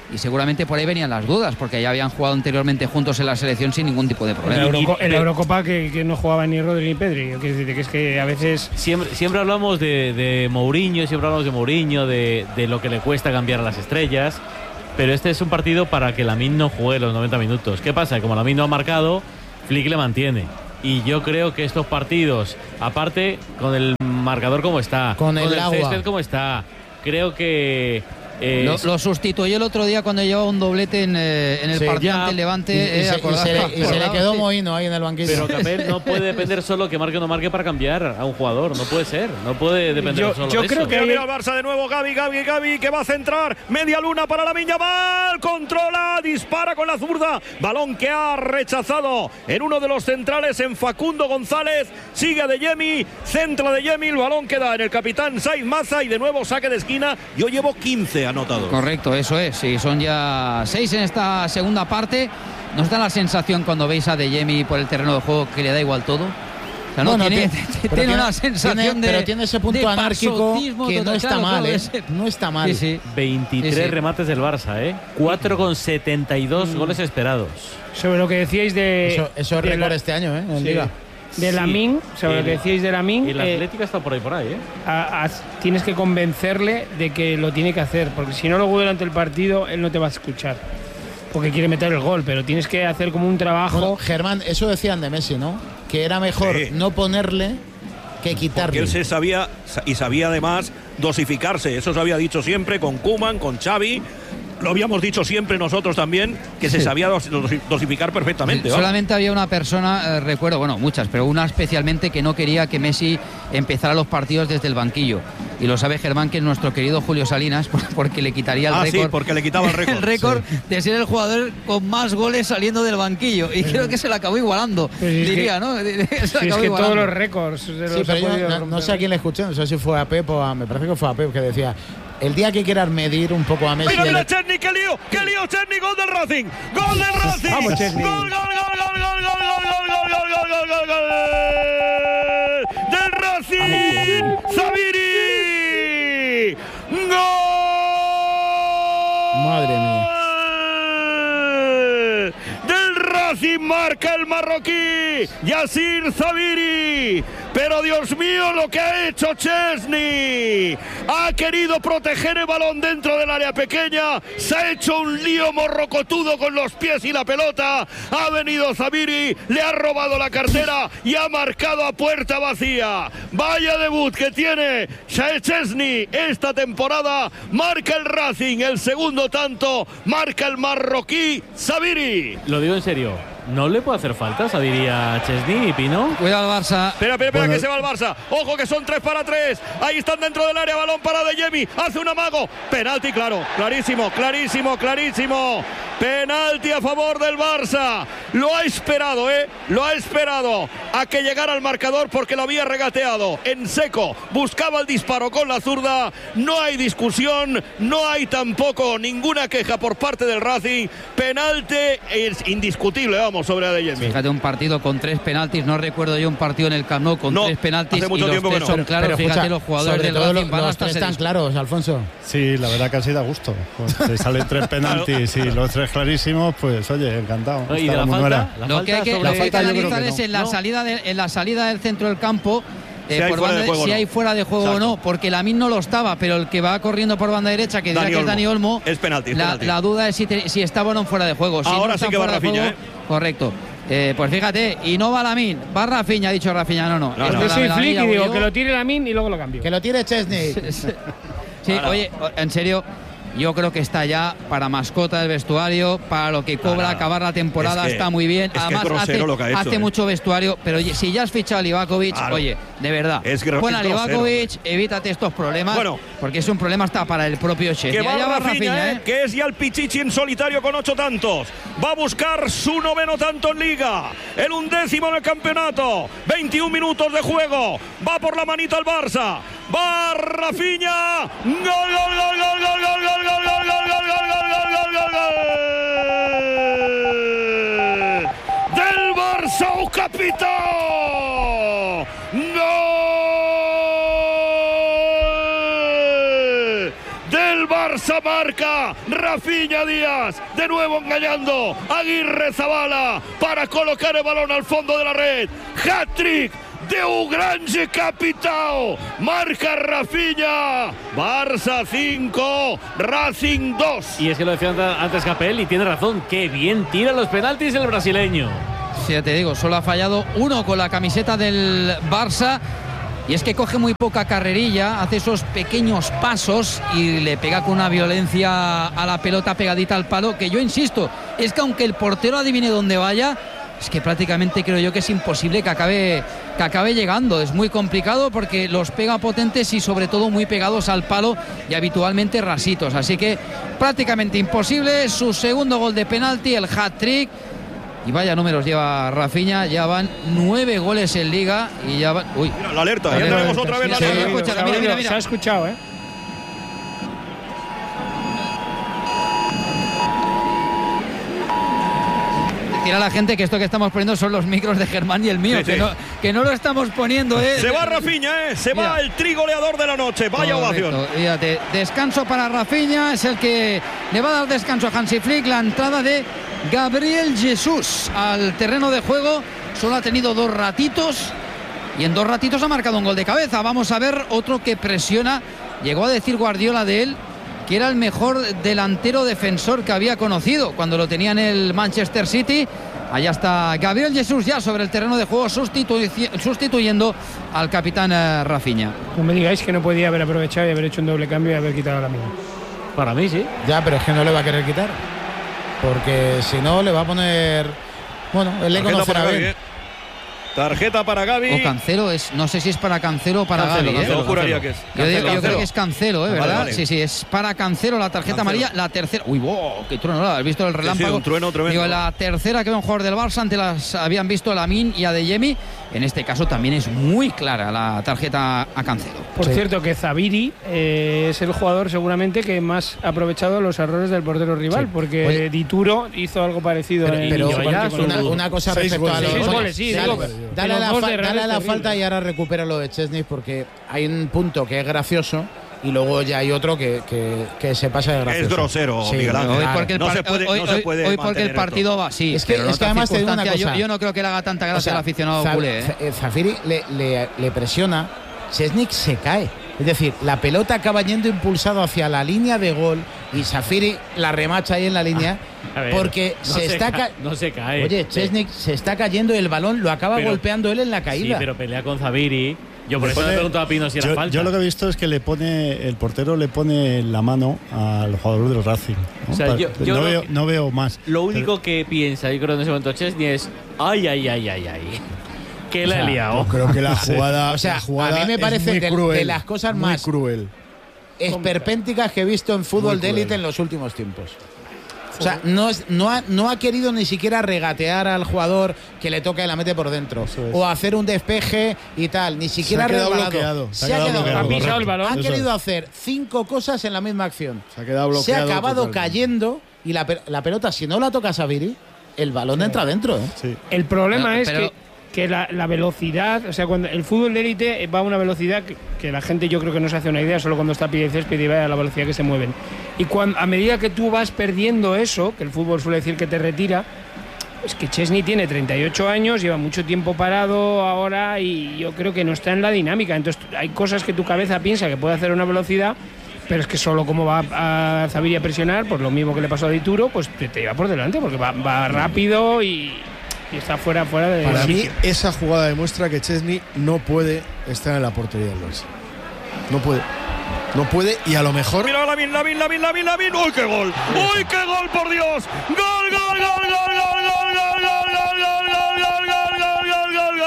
y seguramente por ahí venían las dudas, porque ya habían jugado anteriormente juntos en la selección sin ningún tipo de En la, problema. Euroco en la Eurocopa que, que no jugaba ni Rodri ni Pedri. Yo quiero decir que es que a veces Siempre, siempre hablamos de, de Mourinho, siempre hablamos de Mourinho, de, de lo que le cuesta cambiar a las estrellas, pero este es un partido para que Lamine no juegue los noventa minutos. ¿Qué pasa? Como Lamine no ha marcado, Flick le mantiene. Y yo creo que estos partidos, aparte con el marcador como está, con el, con el agua. césped como está, creo que eh, Lo, lo sustituyó el otro día cuando llevaba un doblete en, eh, en el Sí, partido ya. ante el Levante. Y, y eh, se, y acordado- se le, y se le acordado, quedó sí. Mohino ahí en el banquillo. pero Capel no puede depender solo que marque o no marque para cambiar a un jugador. No puede ser. No puede depender Yo- solo yo de creo eso. que- Mira, mira el Barça de nuevo, Gavi, Gavi, Gavi, que va a centrar, media luna para Lamine Yamal, controla, dispara con la zurda, balón que ha rechazado en uno de los centrales, en Facundo González, sigue a Adeyemi, centra Adeyemi, el balón queda en el capitán Saiz Maza y de nuevo saque de esquina. Yo llevo quince anotados. Correcto, eso es. Sí, son ya seis en esta segunda parte. ¿Nos da la sensación cuando veis a Adeyemi por el terreno de juego que le da igual todo? O sea, no Bueno, tiene, tiene- tiene pero una tiene- sensación tiene- de. pero tiene ese punto de anárquico pasotismo que no total. está Claro, mal, claro, ¿eh? es- No está mal. Sí, sí. veintitrés Sí, sí. remates del Barça, ¿eh? cuatro con setenta y dos goles esperados. sobre lo que decíais de Eso, eso es de récord la- este año, ¿eh? En sí, Liga. de Sí. Lamine, sobre El- lo que decíais de Lamine, Y el eh, Atlético está por ahí, por ahí, ¿eh? a- a- tienes que convencerle de que lo tiene que hacer, porque si no luego durante el partido él no te va a escuchar, porque quiere meter el gol, pero tienes que hacer como un trabajo. Bueno, Germán, eso decían de Messi, ¿no? Que era mejor Sí. no ponerle que Porque quitarle. él se sabía y sabía además dosificarse. Eso se había dicho siempre con Koeman, con Xavi. Lo habíamos dicho siempre nosotros también, que se sabía dos- dos- dosificar perfectamente. vamos. Solamente había una persona, eh, recuerdo, bueno, muchas, pero una especialmente que no quería que Messi empezara los partidos desde el banquillo. Y lo sabe Germán, que es nuestro querido Julio Salinas, por- porque le quitaría el Ah, sí, récord. porque le quitaba el récord. el récord de ser el jugador con más goles saliendo del banquillo. Y creo que se le acabó igualando, Pero si es diría, que- ¿no? Se le Si es acabó que igualando. todos los récords de Sí, los pero ha yo podido no, no romper. sé a quién le escuché, no sé si fue a Pep o a. Me parece que fue a Pep que decía: el día que quieras medir un poco a Messi. Mira, mira, el- Chesney, qué lío, qué lío, Chesney, gol del Racing, gol del Racing. Vamos, Chesney. Gol, gol, gol, gol, gol, gol, gol, gol, gol, gol, gol, gol, gol, gol. Del Racing, Zaviri. Gol. Madre mía. Del Racing marca el marroquí Yassir Zaviri. Pero Dios mío, lo que ha hecho Chesney. Ha querido proteger el balón dentro del área pequeña. Se ha hecho un lío morrocotudo con los pies y la pelota. Ha venido Zaviri, le ha robado la cartera y ha marcado a puerta vacía. Vaya debut que tiene Chesney esta temporada. Marca el Racing, el segundo tanto. Marca el marroquí Zaviri. Lo digo en serio. ¿No le puede hacer falta, diría Chesney y Pino? Cuidado al Barça. Espera, espera, espera, que se va el Barça. Ojo que son tres para tres. Ahí están dentro del área. Balón para Adeyemi. Hace un amago. Penalti, claro. Clarísimo, clarísimo, clarísimo. Penalti a favor del Barça. Lo ha esperado, ¿eh? Lo ha esperado a que llegara al marcador porque lo había regateado en seco. Buscaba el disparo con la zurda. No hay discusión. No hay tampoco ninguna queja por parte del Racing. Penalti es indiscutible, vamos, sobre Adeyemi. Fíjate, un partido con tres penaltis. No recuerdo yo un partido en el Camp Nou con No, tres penaltis hace mucho y los tiempo que tres no. son claros. Pero, Fíjate, escucha, los jugadores sobre del todo Racing lo- van los hasta tres ese están disco. claros, Alfonso. Sí, la verdad que así da gusto. Pues te salen tres penaltis y los tres clarísimos, pues oye, encantado. ¿Y de Está la como falta? era. La Lo que hay que, sobre- lo que hay que falta yo creo analizar que es no. en la, ¿No? salida de- en la salida del centro del campo. eh, Si hay por fuera de banda- juego o si no. hay fuera de juego Exacto. o no, porque Lamine no lo estaba, pero el que va corriendo por banda derecha, que dirá Dani que es Olmo. Dani Olmo, Es penalti, es la, penalti. la duda es si, te- si estaba o no fuera de juego. Si Ahora no está sí que va fuera de Rafinha, juego, correcto. Eh, pues fíjate, y no va Lamine, va Rafinha, ha dicho Rafinha, no, no. No, Esta no. Yo la soy me la flick mía, y voy digo yo. que lo tire Lamine y luego lo cambio. Que lo tire Chesney. Sí, oye, en serio, yo creo que está ya para mascota del vestuario, para lo que cobra Nada. acabar la temporada, Es que- está muy bien. es que Además, es grosero hace, lo que ha hecho, hace eh. mucho vestuario, pero oye, si ya has fichado a Livakovic, Claro. oye, de verdad, Es gro- pon a es grosero, Livakovic, evítate estos problemas, Bueno. porque es un problema hasta para el propio Chesney. Que va Allá va Rafinha, Rafinha, ¿eh? ¿eh? Que es ya el Pichichi en solitario con ocho tantos. Va a buscar su noveno tanto en Liga. El undécimo en el campeonato. veintiún minutos de juego. Va por la manita el Barça. Va Rafinha. Gol, gol, gol, gol, gol, gol, gol, gol, gol, gol, gol, gol, gol, gol, gol, gol, gol. Del Barça, un capitán. Gol del Barça. Barça marca. Rafinha Díaz, de nuevo engañando. Aguirre Zabala para colocar el balón al fondo de la red. Hat-trick de un grande capitao. Marca Rafinha. Barça cinco, Racing dos. Y es que lo decía antes Capel y tiene razón. Qué bien tira los penaltis el brasileño. Sí, ya te digo, solo ha fallado uno con la camiseta del Barça. Y es que coge muy poca carrerilla, hace esos pequeños pasos y le pega con una violencia a la pelota pegadita al palo, que yo insisto, es que aunque el portero adivine dónde vaya, es que prácticamente creo yo que es imposible que acabe, que acabe llegando. Es muy complicado porque los pega potentes y sobre todo muy pegados al palo y habitualmente rasitos. Así que prácticamente imposible. Su segundo gol de penalti, el hat-trick. Y vaya números lleva Rafinha, ya van nueve goles en Liga y ya van... Uy, mira, la alerta, ya tenemos otra vez la alerta. Sí, Escúchala, mira, mira, mira. Se ha escuchado, ¿eh? Decir a la gente que esto que estamos poniendo son los micros de Germán y el mío, Sí, que, sí. No, que no lo estamos poniendo, ¿eh? Se va Rafinha, ¿eh? Se Mira. va el trigoleador de la noche. Vaya Correcto. ovación. Fíjate, descanso para Rafinha, es el que le va a dar descanso a Hansi Flick. La entrada de Gabriel Jesús al terreno de juego, solo ha tenido dos ratitos y en dos ratitos ha marcado un gol de cabeza. Vamos a ver otro que presiona. Llegó a decir Guardiola de él que era el mejor delantero defensor que había conocido cuando lo tenía en el Manchester City. Allá está Gabriel Jesús ya sobre el terreno de juego sustitu- sustituyendo al capitán eh, Rafinha. No me digáis que no podía haber aprovechado y haber hecho un doble cambio y haber quitado a la misma. Para mí sí. Ya, pero es que no le va a querer quitar. Porque si no, le va a poner. Bueno, él le Tarjeta conocerá para bien. Gavi, ¿eh? Tarjeta para Gavi. O Cancelo, es, no sé si es para Cancelo o para Cancelo, Gavi, ¿eh? Yo juraría que es. Yo, digo- yo Cancelo. creo que es Cancelo, ¿eh? Vale, ¿verdad? vale. Sí, sí, es para Cancelo la tarjeta Cancelo. amarilla, la tercera. Uy, wow, qué trueno, ¿no? ¿Has visto el relámpago? sí, un trueno tremendo. Digo, la tercera que ve un jugador del Barça, ante las habían visto a Lamine y a Adeyemi. En este caso también es muy clara la tarjeta a Cancelo. Por Sí. cierto, que Zabiri eh, es el jugador seguramente que más ha aprovechado los errores del portero rival, Sí. porque Oye, Dituro hizo algo parecido Pero, en pero su partido con el una, Lugo. una cosa Seis respecto a goles. los Seis goles, sí, dale, digo, dale, los a la, dos fa- de Real dale a la terrible. falta y ahora recupera lo de Chesney, porque hay un punto que es gracioso y luego ya hay otro que, que, que se pasa de gracioso. Es grosero, Sí, Miguel Ángel. Hoy claro. porque el, No par- se puede- hoy- no se hoy- puede hoy porque mantener el partido esto. va así. Es que- pero en es que otras además te digo una circunstancias, cosa. Yo, yo no creo que le haga tanta gracia O sea, al aficionado Za- culé, ¿eh? Za- eh, Zafiri le, le- le presiona, Chesney se cae. Es decir, la pelota acaba yendo impulsado hacia la línea de gol y Zafiri la remacha ahí en la línea A ver, porque no se está ca- ca- no se cae. Oye, Chesney se está cayendo y el balón lo acaba Pero- golpeando él en la Sí, caída. pero pelea con Zabiri. Yo por Le eso pone- le preguntaba a Pino si era yo, falta. yo lo que he visto es que le pone el portero le pone la mano al jugador del Racing. ¿no? O sea, Pa- yo- yo no, lo veo, que- no veo más. Lo único que piensa, yo creo en ese momento Chesney es ay, ay, ay, ay, ay. Que la O sea, he liado. Yo creo que la jugada, O sea, la jugada a mí me es parece muy de- cruel, de las cosas muy más- cruel. Esperpénticas que he visto en fútbol Muy de cruel. élite en los últimos tiempos. O sea, no, es- no, ha, no ha querido ni siquiera regatear al jugador que le toca y la mete por dentro. Eso es. O hacer un despeje y tal. Ni siquiera ha quedado resbalado. bloqueado, Se ha quedado bloqueado, Ha pisado el balón. Ha Eso querido es. hacer cinco cosas en la misma acción. Se ha quedado Se ha bloqueado acabado totalmente. cayendo y la, pe- la pelota, si no la toca Sabiri, el balón entra dentro. ¿eh? Sí. El problema No, es pero- que, que la, la velocidad, o sea, cuando el fútbol de élite va a una velocidad que, que la gente yo creo que no se hace una idea, solo cuando está a pie de césped y ve a la velocidad que se mueven. Y cuando, a medida que tú vas perdiendo eso, que el fútbol suele decir que te retira, es que Chesney tiene treinta y ocho años, lleva mucho tiempo parado ahora y yo creo que no está en la dinámica. Entonces hay cosas que tu cabeza piensa que puede hacer una velocidad, pero es que solo como va a Zabiri a presionar, pues lo mismo que le pasó a Dituro, pues te, te lleva por delante, porque va, va rápido y, y está fuera, fuera de... Para sí, mí, sí. esa jugada demuestra que Chesney no puede estar en la portería del Barça. No puede. No puede y a lo mejor. Mira, Lamin, Lamin, Lamin, Lamin, Lamin. ¡Uy, qué gol! ¡Uy, qué gol, por Dios! ¡Gol, gol, gol, gol, gol, gol, gol, gol, gol, gol, gol, gol, gol, gol, gol,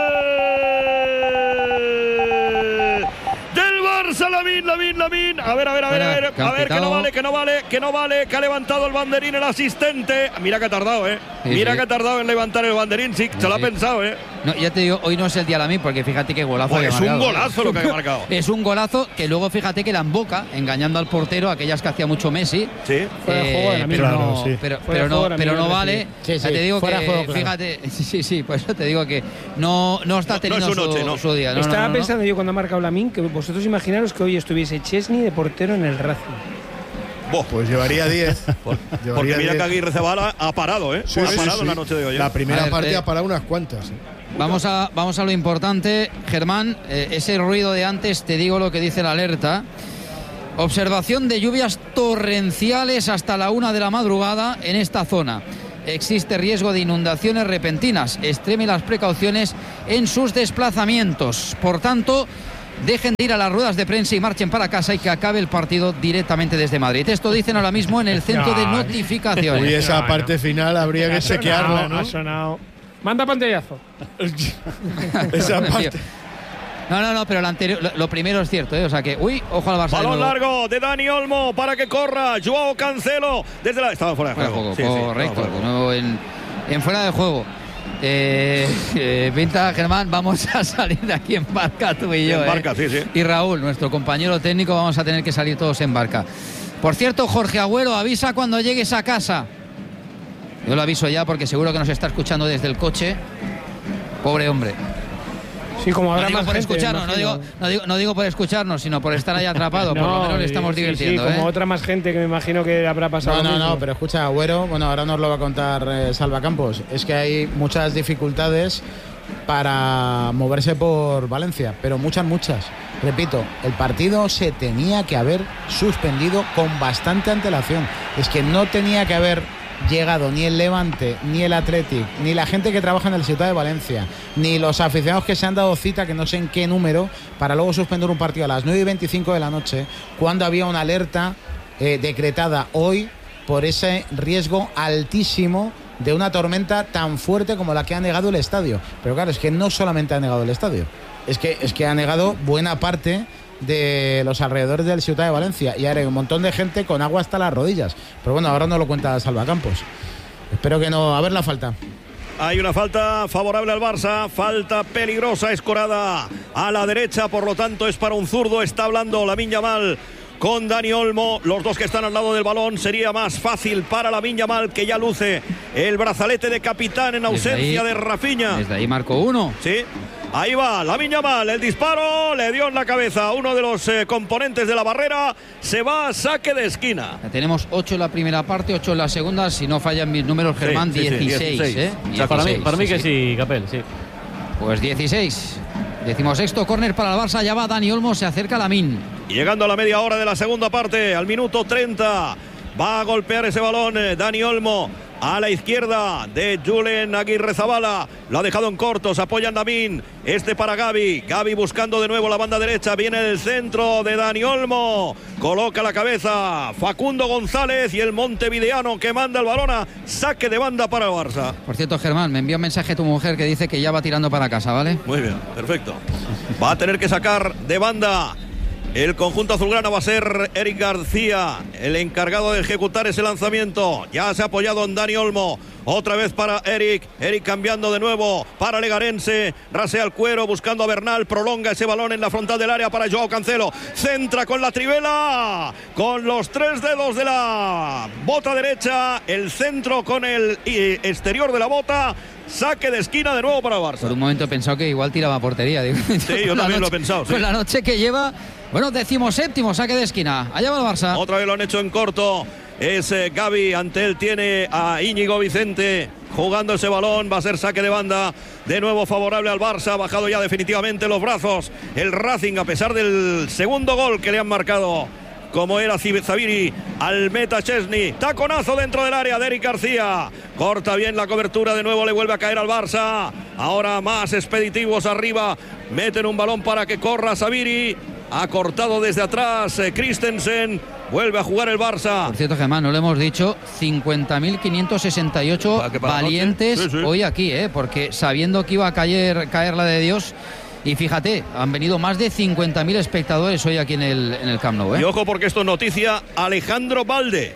gol! Del Barça, Lamin, Lamin, Lamin. A ver, a ver, a ver, a ver, a ver, que no vale, que no vale, que no vale, que ha levantado el banderín el asistente. Mira que ha tardado, ¿eh? Sí, Mira sí. que ha tardado en levantar el banderín, sí, se lo ha Sí. pensado, ¿eh? No, ya te digo, hoy no es el día Lamine porque fíjate qué golazo Pues que ha es un marcado, ¿eh? golazo lo que ha marcado. Es un golazo que luego fíjate que la emboca, engañando al portero, aquellas que hacía mucho Messi. Sí. Fuera de juego de Lamine. pero, Claro, no, sí. pero, Fuera de pero juego no, de pero Lamine, no vale. sí. Sí, Ya sí, te digo fuera que, de juego, claro. fíjate, sí, sí, sí, por eso te digo que no, no está No, no teniendo es su noche, su, no. su día. No, no, Estaba no, no. pensando yo cuando ha marcado Lamine que vosotros imaginaros que hoy estuviese Chesney de portero en el Racing. Boh. Pues llevaría diez. Por, Llevaría porque mira diez. que Aguirre Zabala ha parado, ¿eh? Sí, ha sí, parado sí. la noche de hoy. ¿eh? La primera A ver, parte eh, ha parado unas cuantas. ¿eh? Vamos a, vamos a lo importante, Germán. Eh, ese ruido de antes, te digo lo que dice la alerta. Observación de lluvias torrenciales hasta la una de la madrugada en esta zona. Existe riesgo de inundaciones repentinas. Extreme las precauciones en sus desplazamientos. Por tanto, dejen de ir a las ruedas de prensa y marchen para casa y que acabe el partido directamente desde Madrid. Esto dicen ahora mismo en el centro de notificaciones. Uy, esa No, parte no. final habría que Ha sonado, chequearla, ¿no? Ha sonado. Manda pantallazo. Esa parte. No, no, no, pero lo anterior, lo, lo primero es cierto, ¿eh? O sea que, uy, ojo al Barça. de Balón nuevo. largo de Dani Olmo para que corra Joao Cancelo desde la. Estaba fuera de Fuera de juego. juego, Sí, sí, correcto. estaba fuera de de juego. nuevo en, en fuera de juego. Eh, eh, Pinta, Germán, vamos a salir de aquí en barca tú y yo. En barca, eh. sí, sí. Y Raúl, nuestro compañero técnico, vamos a tener que salir todos en barca. Por cierto, Jorge Agüero, avisa cuando llegues a casa. Yo lo aviso ya porque seguro que nos está escuchando desde el coche. Pobre hombre. Sí, como No habrá digo más por gente, escucharnos, no imagino. digo, no, digo, no digo por escucharnos, sino por estar ahí atrapado. por lo menos le estamos sí, divirtiendo. Sí, como ¿eh? otra más gente que me imagino que habrá pasado. No, lo no, mismo. no, pero escucha, Agüero, bueno, ahora nos lo va a contar eh, Salva Campos. Es que hay muchas dificultades para moverse por Valencia, pero muchas, muchas. Repito, el partido se tenía que haber suspendido con bastante antelación. Es que no tenía que haber llegado ni el Levante, ni el Athletic, ni la gente que trabaja en el Ciutat de Valencia, ni los aficionados que se han dado cita, que no sé en qué número, para luego suspender un partido a las nueve y veinticinco de la noche, cuando había una alerta eh, decretada hoy por ese riesgo altísimo de una tormenta tan fuerte como la que ha negado el estadio. Pero claro, es que no solamente ha negado el estadio, es que, es que ha negado buena parte de los alrededores del Ciutat de Valencia, y ahora hay un montón de gente con agua hasta las rodillas. Pero bueno, ahora no lo cuenta Salva Campos. Espero que no. A ver la falta. Hay una falta favorable al Barça, falta peligrosa, escorada a la derecha, por lo tanto es para un zurdo. Está hablando Lamine Yamal con Dani Olmo, los dos que están al lado del balón. Sería más fácil para Lamine Yamal, que ya luce el brazalete de capitán en ausencia ahí, de Rafinha. Desde ahí marcó uno. Sí, ahí va Lamine Yamal, el disparo le dio en la cabeza a uno de los eh, componentes de la barrera. Se va a saque de esquina. Ya tenemos ocho en la primera parte, ocho en la segunda. Si no fallan mis números, Germán, Sí, sí, sí, dieciséis. dieciséis. ¿eh? O sea, para mí, dieciséis, para mí sí, que sí. sí, Capel, sí. Pues dieciséis. Decimosexto córner para el Barça. Ya va Dani Olmo, se acerca Lamine. Y llegando a la media hora de la segunda parte, al minuto treinta, va a golpear ese balón eh, Dani Olmo a la izquierda de Julen Aguirre Zabala. Lo ha dejado en corto, se apoya en Lamine. Este para Gavi. Gavi buscando de nuevo la banda derecha. Viene el centro de Dani Olmo. Coloca la cabeza Facundo González y el montevideano que manda el balón a saque de banda para el Barça. Por cierto, Germán, me envía un mensaje tu mujer que dice que ya va tirando para casa, ¿vale? Muy bien, perfecto. Va a tener que sacar de banda. El conjunto azulgrana va a ser Eric García, el encargado de ejecutar ese lanzamiento. Ya se ha apoyado en Dani Olmo. Otra vez para Eric. Eric cambiando de nuevo para Legarense. Rasea el cuero buscando a Bernal. Prolonga ese balón en la frontal del área para Joao Cancelo. Centra con la trivela. Con los tres dedos de la bota derecha. El centro con el exterior de la bota. Saque de esquina de nuevo para el Barça. Por un momento he pensado que igual tiraba a portería. Digo. Sí, yo también lo he pensado. Sí. Con la noche que lleva. Bueno, decimoséptimo, saque de esquina. Allá va el Barça. Otra vez lo han hecho en corto. Es eh, Gavi, ante él tiene a Íñigo Vicente jugando ese balón. Va a ser saque de banda de nuevo favorable al Barça. Ha bajado ya definitivamente los brazos el Racing, a pesar del segundo gol que le han marcado, como era Zaviri al meta Chesney. Taconazo dentro del área de Eric García. Corta bien la cobertura, de nuevo le vuelve a caer al Barça. Ahora más expeditivos arriba. Meten un balón para que corra Zaviri. Ha cortado desde atrás eh, Christensen. Vuelve a jugar el Barça. Por cierto, Germán, no le hemos dicho cincuenta mil quinientos sesenta y ocho ¿Para qué, para la valientes noche? Sí, sí. hoy aquí, ¿eh? Porque sabiendo que iba a caer, caer la de Dios. Y fíjate, han venido más de cincuenta mil espectadores hoy aquí en el, en el Camp Nou, ¿eh? Y ojo, porque esto es noticia. Alejandro Balde,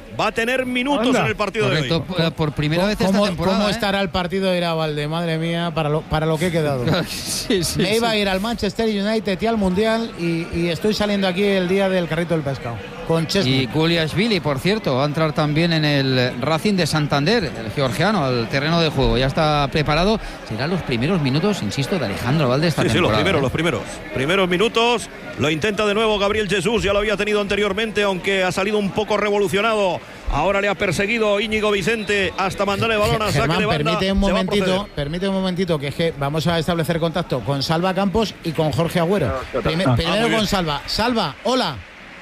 va a tener minutos Anda. en el partido Correcto, de hoy. por primera vez esta ¿Cómo, temporada. cómo ¿eh? estará el partido de Irabalde? Madre mía, para lo, para lo que he quedado. Sí, sí, Me iba sí. a ir al Manchester United y al Mundial y, y estoy saliendo aquí el día del carrito del pescado. Con Y Chesney. Guliashvili, por cierto, va a entrar también en el Racing de Santander, el georgiano, al terreno de juego. Ya está preparado. Serán los primeros minutos, insisto, de Alejandro Valde esta Sí, sí, los temporada. primeros, ¿eh? los primeros. Primeros minutos. Lo intenta de nuevo Gabriel Jesús. Ya lo había tenido anteriormente, aunque ha salido un poco revolucionado. Ahora le ha perseguido Íñigo Vicente hasta mandarle el balón a saque Germán, de banda. permite un Se va a momentito, proceder. permite un momentito, que es que vamos a establecer contacto con Salva Campos y con Jorge Agüero. Prime- Ah, primero muy bien. con Salva. Salva, hola.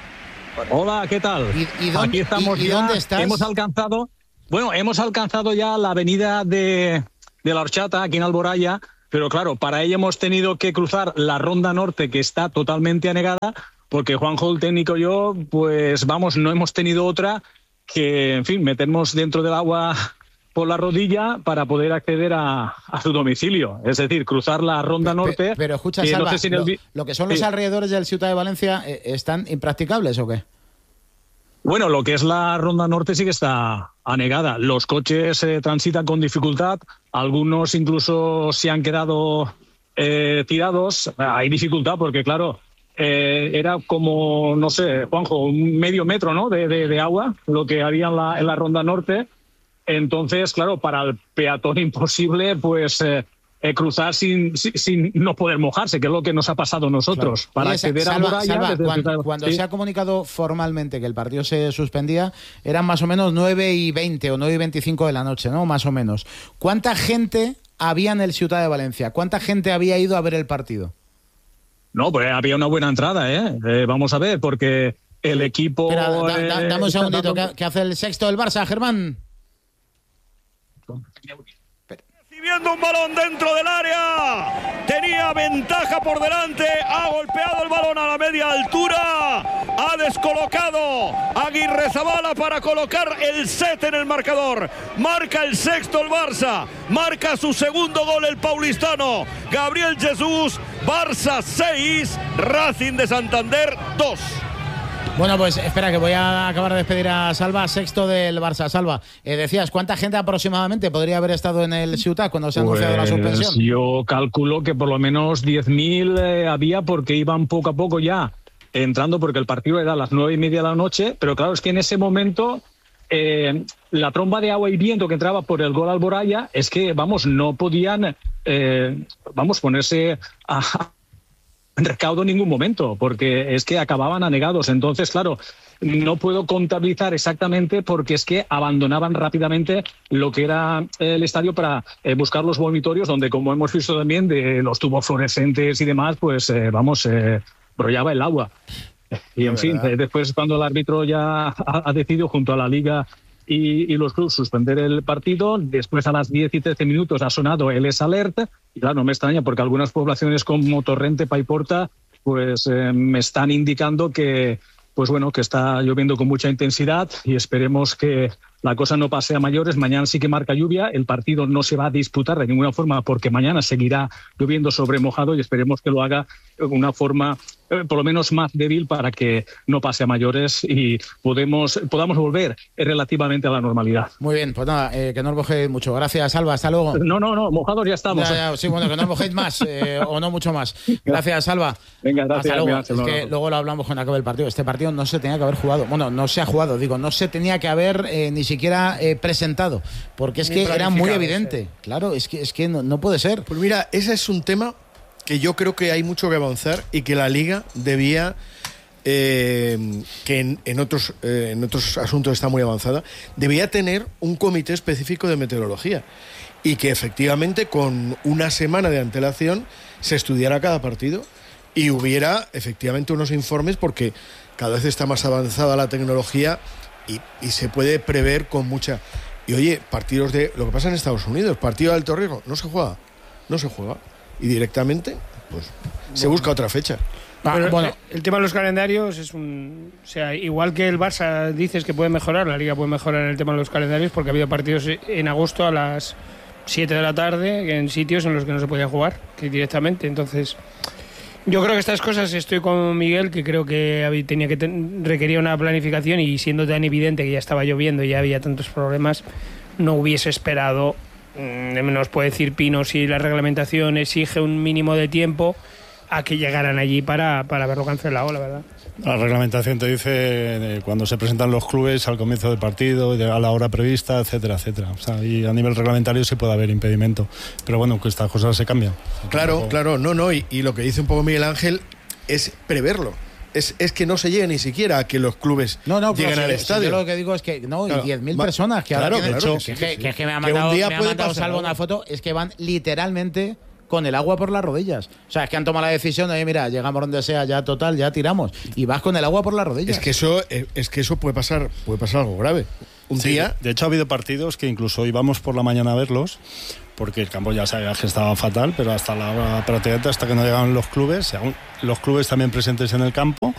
Hola, ¿qué tal? ¿Y, y dónde, Aquí estamos y- y ya. dónde estás? Hemos alcanzado, bueno, hemos alcanzado ya la avenida de, de la Horchata, aquí en Alboraya, pero claro, para ello hemos tenido que cruzar la Ronda Norte, que está totalmente anegada, porque Juanjo, el técnico y yo, pues vamos, no hemos tenido otra que, en fin, meternos dentro del agua por la rodilla para poder acceder a, a su domicilio. Es decir, cruzar la Ronda Pe- Norte. Pero escucha, que no Salva, sé si en el lo, vi- lo que son los Sí. alrededores del Ciutat de Valencia, eh, ¿están impracticables o qué? Bueno, lo que es la Ronda Norte sí que está anegada. Los coches eh, transitan con dificultad, algunos incluso se han quedado eh, tirados. Hay dificultad porque, claro, eh, era como, no sé, Juanjo, un medio metro, ¿no?, de, de, de agua, lo que había en la, en la Ronda Norte. Entonces, claro, para el peatón imposible, pues eh, eh, cruzar sin, sin, sin no poder mojarse, que es lo que nos ha pasado a nosotros. Claro. Para Oye, acceder Salva, a Muralla... Salva, desde cuando, Ciudad de- cuando sí. se ha comunicado formalmente que el partido se suspendía, eran más o menos nueve y veinte o nueve y veinticinco de la noche, ¿no? Más o menos. ¿Cuánta gente había en el Ciutat de Valencia? ¿Cuánta gente había ido a ver el partido? No, pues había una buena entrada, ¿eh? Eh, vamos a ver, porque el equipo... Espera, da- da- eh, dame un está segundito, dando- que, que hace el sexto del Barça, Germán. Recibiendo un balón dentro del área. Tenía ventaja por delante. Ha golpeado el balón a la media altura. Ha descolocado Aguirrezabala para colocar el set en el marcador. Marca el sexto el Barça. Marca su segundo gol el paulistano. Gabriel Jesús. Barça seis. Racing de Santander dos. Bueno, pues espera, que voy a acabar de despedir a Salva, sexto del Barça. Salva, eh, decías, ¿cuánta gente aproximadamente podría haber estado en el Ciutat cuando se ha anunciado la Pues suspensión? yo calculo que por lo menos diez mil eh, había, porque iban poco a poco ya entrando, porque el partido era a las nueve y media de la noche, pero claro, es que en ese momento eh, la tromba de agua y viento que entraba por el gol Alboraya, es que, vamos, no podían, eh, vamos, ponerse a en recaudo en ningún momento, porque es que acababan anegados. Entonces, claro, no puedo contabilizar exactamente, porque es que abandonaban rápidamente lo que era el estadio para eh, buscar los vomitorios, donde, como hemos visto también, de los tubos fluorescentes y demás, pues eh, vamos, eh, brollaba el agua. Y en fin, eh, después, cuando el árbitro ya ha, ha decidido junto a la Liga y, y los clubes suspender el partido, después a las diez y trece minutos ha sonado el S Alert, y claro, no me extraña, porque algunas poblaciones como Torrente, Paiporta, pues eh, me están indicando que, pues bueno, que está lloviendo con mucha intensidad, y esperemos que la cosa no pase a mayores. Mañana sí que marca lluvia, el partido no se va a disputar de ninguna forma, porque mañana seguirá lloviendo sobre mojado, y esperemos que lo haga de una forma eh, por lo menos más débil, para que no pase a mayores y podemos, podamos volver relativamente a la normalidad. Muy bien, pues nada, eh, que no os mojéis mucho. Gracias, Salva, hasta luego. No, no, no, mojados ya estamos. Ya, ya, sí, bueno, que no os mojéis más eh, o no mucho más. Gracias, Salva. Venga, gracias. Hasta luego. Mira, Es que luego lo hablamos cuando acabe el partido. Este partido no se tenía que haber jugado. Bueno, no se ha jugado, digo, no se tenía que haber eh, ni siquiera eh, presentado, porque es Ni que era muy planificado, evidente. sí. Claro, es que, es que no, no puede ser. Pues mira, ese es un tema que yo creo que hay mucho que avanzar y que la Liga debía, eh, que en, en, otros, eh, en otros asuntos está muy avanzada, debía tener un comité específico de meteorología y que efectivamente con una semana de antelación se estudiara cada partido y hubiera efectivamente unos informes, porque cada vez está más avanzada la tecnología y, y se puede prever con mucha... Y oye, partidos de... Lo que pasa en Estados Unidos, partido de alto riesgo, no se juega, no se juega. Y directamente, pues, se busca otra fecha. Ah, Pero, bueno, eh, el tema de los calendarios es un... O sea, igual que el Barça dices que puede mejorar, la Liga puede mejorar en el tema de los calendarios, porque ha habido partidos en agosto a las siete de la tarde en sitios en los que no se podía jugar que directamente. Entonces, Yo creo que estas cosas, estoy con Miguel, que creo que tenía que ten, requería una planificación, y siendo tan evidente que ya estaba lloviendo y ya había tantos problemas, no hubiese esperado. Nos puede decir Pino si la reglamentación exige un mínimo de tiempo a que llegaran allí para, para haberlo cancelado, la verdad. La reglamentación te dice eh, cuando se presentan los clubes al comienzo del partido, a la hora prevista, etcétera, etcétera. O sea, y a nivel reglamentario sí puede haber impedimento. Pero bueno, que estas cosas se cambian. Claro, Tampoco... claro, no, no. Y, y lo que dice un poco Miguel Ángel es preverlo. Es, es que no se llegue ni siquiera a que los clubes no, no, lleguen al si, estadio. Si yo lo que digo es que no, claro, y diez mil personas que ahora claro, tienen, claro, que, sí, que, sí. que, que me ha Que mandado, un día me ha puede mandado pasar, Salvo ¿no? una foto, es que van literalmente con el agua por las rodillas. O sea, es que han tomado la decisión de, mira, llegamos donde sea, ya total, ya tiramos. Y vas con el agua por las rodillas. Es que eso, es que eso puede pasar, puede pasar algo grave. Un sí, día... De hecho, ha habido partidos que incluso íbamos por la mañana a verlos, porque el campo ya sabía que estaba fatal, pero hasta la hora prácticamente, hasta que no llegaban los clubes, aún los clubes también presentes en el campo,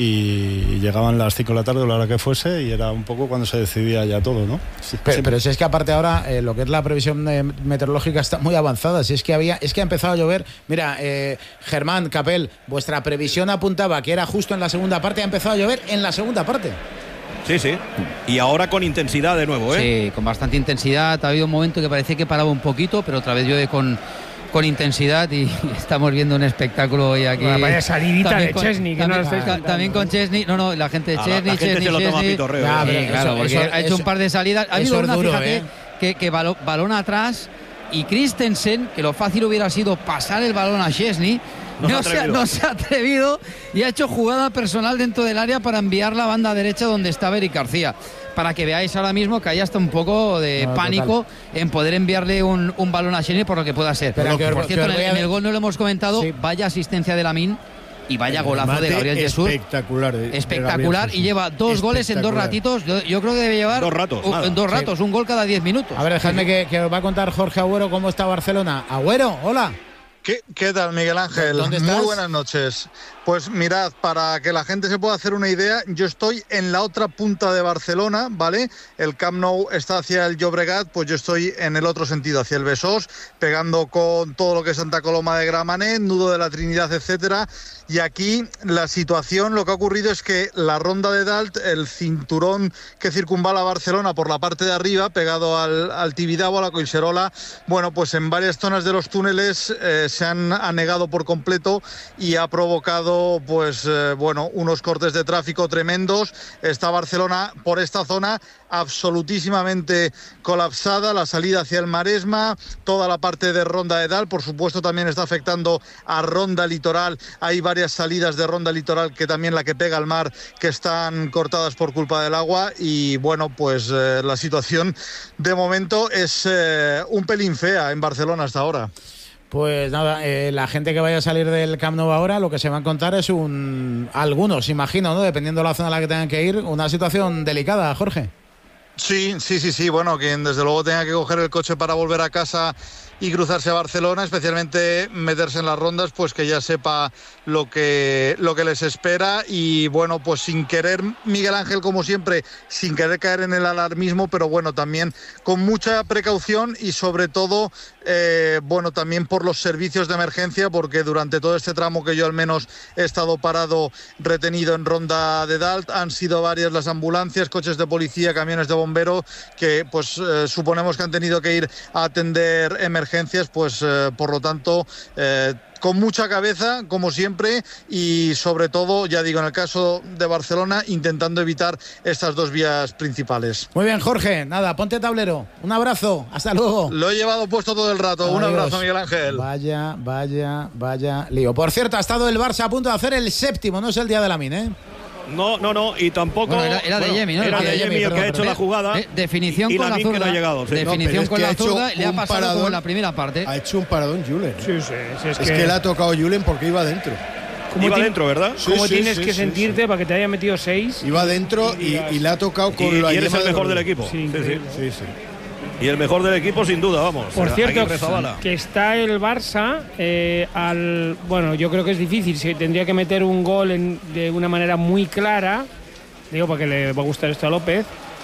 y llegaban las cinco de la tarde o la hora que fuese, y era un poco cuando se decidía ya todo, ¿no? Sí, pero, sí. pero si es que aparte ahora eh, lo que es la previsión eh, meteorológica está muy avanzada. Si es que había, es que ha empezado a llover. Mira, eh, Germán, Capel, vuestra previsión apuntaba que era justo en la segunda parte, ha empezado a llover en la segunda parte. Sí, sí. Y ahora con intensidad de nuevo, ¿eh? Sí, con bastante intensidad. Ha habido un momento que parecía que paraba un poquito, pero otra vez llueve con, con intensidad, y estamos viendo un espectáculo hoy aquí. Bueno, vaya salidita de con, Chesney, que también, no lo estáis con, también con Chesney. No, no, la gente de A Chesney, la, la gente Chesney, se lo toma Chesney. pitorreo. Ya, Sí, pero claro, eso, porque eso, ha hecho eso, un par de salidas. Ha habido una, duro, fíjate, ¿eh? que, que balón, balón atrás, y Christensen, que lo fácil hubiera sido pasar el balón a Chesney, No, no, se se ha, no se ha atrevido, y ha hecho jugada personal dentro del área para enviar la banda derecha donde estaba Eric García. Para que veáis ahora mismo que hay hasta un poco de no, pánico total. en poder enviarle un, un balón a Chesney por lo que pueda ser. Pero que, por que, cierto, que en, el, en el gol no lo hemos comentado, sí. Vaya asistencia de Lamine y vaya golazo de Gabriel Jesús. Espectacular. De, Espectacular, de y lleva dos goles en dos ratitos. Yo, yo creo que debe llevar dos ratos, un, nada. en dos ratos, sí. un gol cada diez minutos. A ver, dejadme que, que os va a contar Jorge Agüero cómo está Barcelona. Agüero, hola. ¿Qué, ¿Qué tal, Miguel Ángel? ¿Dónde estás? Muy buenas noches. Pues mirad, para que la gente se pueda hacer una idea, yo estoy en la otra punta de Barcelona, ¿vale? El Camp Nou está hacia el Llobregat, pues yo estoy en el otro sentido, hacia el Besós, pegando con todo lo que es Santa Coloma de Gramenet, Nudo de la Trinidad, etcétera. Y aquí la situación, lo que ha ocurrido es que la ronda de Dalt, el cinturón que circunvala Barcelona por la parte de arriba, pegado al, al Tibidabo, a la Collserola, bueno, pues en varias zonas de los túneles eh, se han anegado por completo y ha provocado pues eh, bueno, unos cortes de tráfico tremendos. Está Barcelona por esta zona absolutísimamente colapsada, la salida hacia el Maresma, toda la parte de Ronda de Dalt, por supuesto también está afectando a Ronda Litoral. Hay varias salidas de Ronda Litoral, que también la que pega al mar, que están cortadas por culpa del agua, y bueno, pues eh, la situación de momento es eh, un pelín fea en Barcelona hasta ahora. Pues nada, eh, la gente que vaya a salir del Camp Nou ahora, lo que se va a encontrar es un... Algunos, imagino, ¿no? Dependiendo de la zona a la que tengan que ir, una situación delicada, Jorge. Sí, sí, sí, sí. Bueno, quien desde luego tenga que coger el coche para volver a casa y cruzarse a Barcelona, especialmente meterse en las rondas, pues que ya sepa lo que, lo que les espera. Y bueno, pues sin querer, Miguel Ángel, como siempre, sin querer caer en el alarmismo, pero bueno, también con mucha precaución y sobre todo, eh, bueno, también por los servicios de emergencia, porque durante todo este tramo que yo al menos he estado parado, retenido en Ronda de Dalt, han sido varias las ambulancias, coches de policía, camiones de bomberos, que pues eh, suponemos que han tenido que ir a atender emergencias. Pues eh, por lo tanto, eh, con mucha cabeza, como siempre, y sobre todo, ya digo, en el caso de Barcelona, intentando evitar estas dos vías principales. Muy bien, Jorge, nada, ponte tablero. Un abrazo, hasta luego. Lo he llevado puesto todo el rato. Adiós. Un abrazo, Miguel Ángel. Vaya, vaya, vaya lío. Por cierto, ha estado el Barça a punto de hacer el séptimo, no es el día de la mina, ¿eh? No, no, no, y tampoco... Bueno, era, era bueno, de Yemi, ¿no? Era El de que, Yemi el perdón, que ha hecho perdón. la jugada. De, definición y con la la zurda. zurda. No ha llegado, sí. Definición No, es con que la ha hecho zurda, le ha un pasado paradón. como en la primera parte. Ha hecho un paradón Julen. Sí, sí, sí, es, Es que, que le ha tocado Julen porque iba dentro. ¿cómo Iba ti- dentro, ¿verdad? ¿Cómo Sí, tienes sí, que sí, sentirte sí. para que te haya metido seis? Iba dentro y, y le ha tocado con Y, la y eres yema el de mejor los del dedos. equipo. Sí, Sí, sí. increíble. Sí, sí. Y el mejor del equipo, sin duda, vamos. Por cierto, Aguirre Zabala. que está el Barça eh, al... Bueno, yo creo que es difícil. Si tendría que meter un gol en- de una manera muy clara, digo, porque le va a gustar esto a López,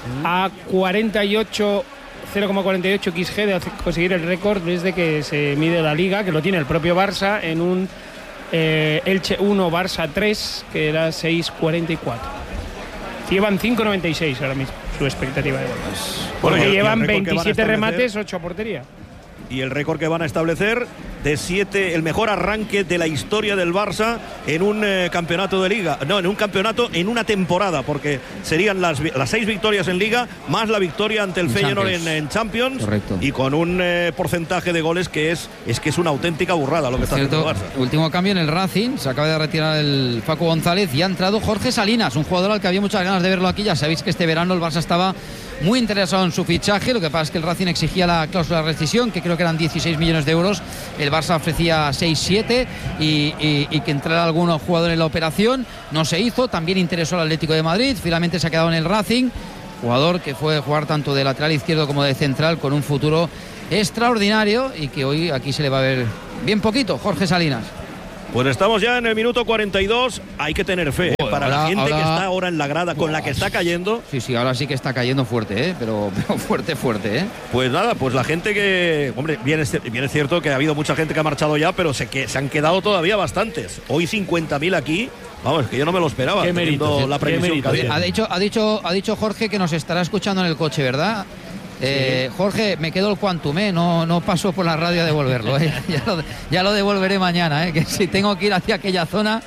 a cuarenta y ocho, cero coma cuarenta y ocho X G de hace- conseguir el récord desde que se mide la Liga, que lo tiene el propio Barça, en un eh, Elche uno, Barça tres, que era seis cuarenta y cuatro. Llevan cinco noventa y seis ahora mismo su expectativa de goles. Porque Bueno, llevan y el récord que van a veintisiete establecer- remates, ocho a portería. Y el récord que van a establecer de siete, el mejor arranque de la historia del Barça en un eh, campeonato de Liga. No, en un campeonato, en una temporada, porque serían las, vi- las seis victorias en Liga, más la victoria ante el En Feyenoord en, Champions. en Champions. Correcto. Y con un eh, porcentaje de goles que es, es que es una auténtica burrada lo que está haciendo Cierto, el Barça. último cambio en el Racing, se acaba de retirar el Facu González y ha entrado Jorge Salinas, un jugador al que había muchas ganas de verlo aquí. Ya sabéis que este verano el Barça estaba muy interesado en su fichaje, lo que pasa es que el Racing exigía la cláusula de rescisión, que creo que eran dieciséis millones de euros, el Barça ofrecía seis siete y, y, y que entrara algún jugador en la operación, no se hizo. También interesó al Atlético de Madrid, finalmente se ha quedado en el Racing, jugador que fue jugar tanto de lateral izquierdo como de central con un futuro extraordinario y que hoy aquí se le va a ver bien poquito. Jorge Salinas. Pues estamos ya en el minuto cuarenta y dos. Hay que tener fe, ¿eh? Joder, para ahora- la gente ahora- que está ahora en la grada, con la que está cayendo. Sí, sí, ahora sí que está cayendo fuerte, ¿eh? pero, pero fuerte, fuerte. ¿eh? Pues nada, pues la gente que. Hombre, bien es, bien es cierto que ha habido mucha gente que ha marchado ya, pero se, que, se han quedado todavía bastantes. Hoy cincuenta mil aquí. Vamos, que yo no me lo esperaba. Qué teniendo mérito, la qué previsión mérito. que había. Ha dicho, ha, dicho, ha dicho Jorge que nos estará escuchando en el coche, ¿verdad? Eh, Jorge, me quedo el Quantum, ¿eh? no, no paso por la radio a devolverlo, ¿eh? ya, lo, ya lo devolveré mañana, ¿eh? Que si tengo que ir hacia aquella zona,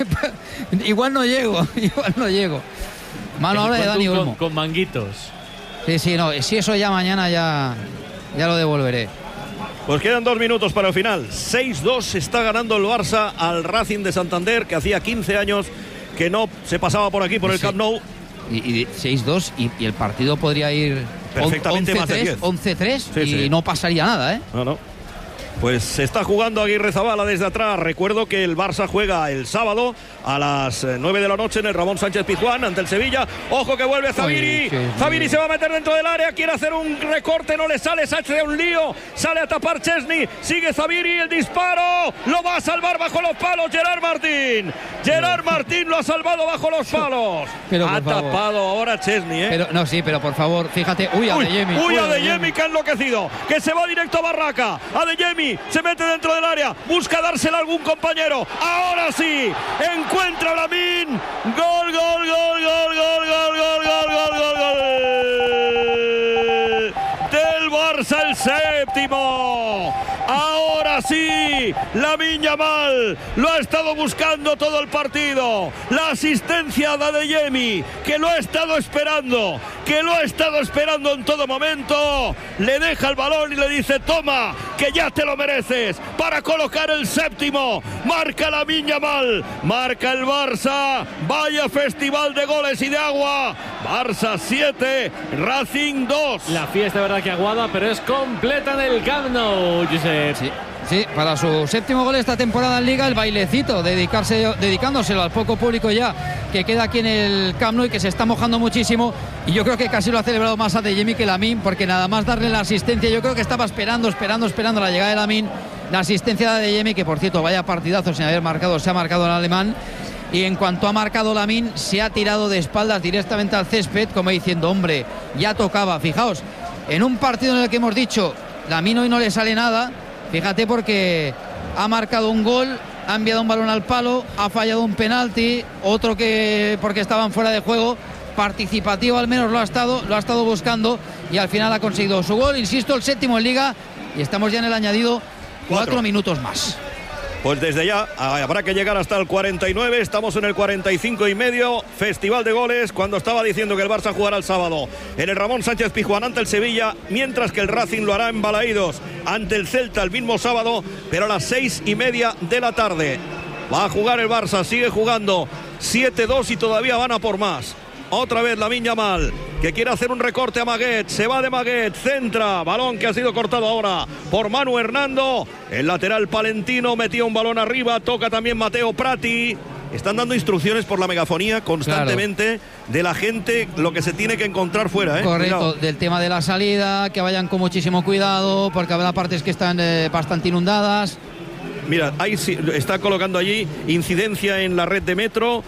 igual no llego, igual no llego. Mano ahora de Dani con, Olmo. con manguitos. Sí, sí, no, si eso ya mañana ya, ya lo devolveré. Pues quedan dos minutos para el final. seis dos está ganando el Barça al Racing de Santander, que hacía quince años que no se pasaba por aquí, por el Sí. Camp Nou. Y, y seis dos y, y el partido podría ir Perfectamente más de diez. once tres Sí, y sí. no pasaría nada, ¿eh? No, no. Pues se está jugando Aguirre Zabala desde atrás. Recuerdo que el Barça juega el sábado a las eh, nueve de la noche en el Ramón Sánchez Pizjuán ante el Sevilla. Ojo que vuelve Zabiri. Uy, sí, Zabiri sí. se va a meter dentro del área. Quiere hacer un recorte, no le sale. Se hace un lío. Sale a tapar Chesney. Sigue Zabiri. El disparo. Lo va a salvar bajo los palos Gerard Martín. Gerard Martín lo ha salvado bajo los palos. Pero, por ha favor. tapado ahora Chesney, ¿eh? Pero, no, sí, pero por favor, fíjate. Uy, a Uy, Adeyemi. uy, uy, Adeyemi que ha enloquecido, que se va directo a Barraca. Adeyemi se mete dentro del área, busca dársela a algún compañero. Ahora sí, encuentra a Lamine. Gol, gol, gol, gol, gol, gol, gol, gol, gol, gol, gol. Del Barça el séptimo. Ahora sí, Lamine Yamal lo ha estado buscando todo el partido. La asistencia de Adeyemi, que lo ha estado esperando, que lo ha estado esperando en todo momento. Le deja el balón y le dice: toma, que ya te lo mereces, para colocar el séptimo. Marca Lamine Yamal, marca el Barça. Vaya festival de goles y de agua. Barça siete, Racing dos. La fiesta, verdad que aguada, pero es completa en el Camp Nou, Josep. Sí, sí, para su séptimo gol esta temporada en Liga, el bailecito, dedicarse, dedicándoselo al poco público ya que queda aquí en el Camp Nou y que se está mojando muchísimo. Y yo creo que casi lo ha celebrado más Adeyemi que Lamine, porque nada más darle la asistencia, yo creo que estaba esperando, esperando, esperando la llegada de Lamine. La asistencia de Adeyemi, que por cierto, vaya partidazo sin haber marcado, se ha marcado el alemán. Y en cuanto ha marcado Lamine, se ha tirado de espaldas directamente al césped, como diciendo: hombre, ya tocaba. Fijaos, en un partido en el que hemos dicho Lamine hoy no le sale nada, fíjate, porque ha marcado un gol, ha enviado un balón al palo, ha fallado un penalti, otro que porque estaban fuera de juego. Participativo al menos lo ha estado, lo ha estado buscando y al final ha conseguido su gol. Insisto, el séptimo en Liga, y estamos ya en el añadido, cuatro, Cuatro. minutos más. Pues desde ya habrá que llegar hasta el cuarenta y nueve. Estamos en el cuarenta y cinco y medio. Festival de goles, cuando estaba diciendo que el Barça jugará el sábado en el Ramón Sánchez Pizjuán ante el Sevilla, mientras que el Racing lo hará en Balaídos ante el Celta el mismo sábado, pero a las seis y media de la tarde. Va a jugar el Barça, sigue jugando siete dos y todavía van a por más. Otra vez Lamine Yamal, que quiere hacer un recorte a Maguet. Se va de Maguet, centra. Balón que ha sido cortado ahora por Manu Hernando. El lateral palentino metía un balón arriba. Toca también Mateo Prati. Están dando instrucciones por la megafonía constantemente, claro, de la gente, lo que se tiene que encontrar fuera, ¿eh? Correcto, Cuidado. Del tema de la salida, que vayan con muchísimo cuidado, porque habrá partes que están eh, bastante inundadas. Mira, ahí sí, está colocando allí incidencia en la red de metro,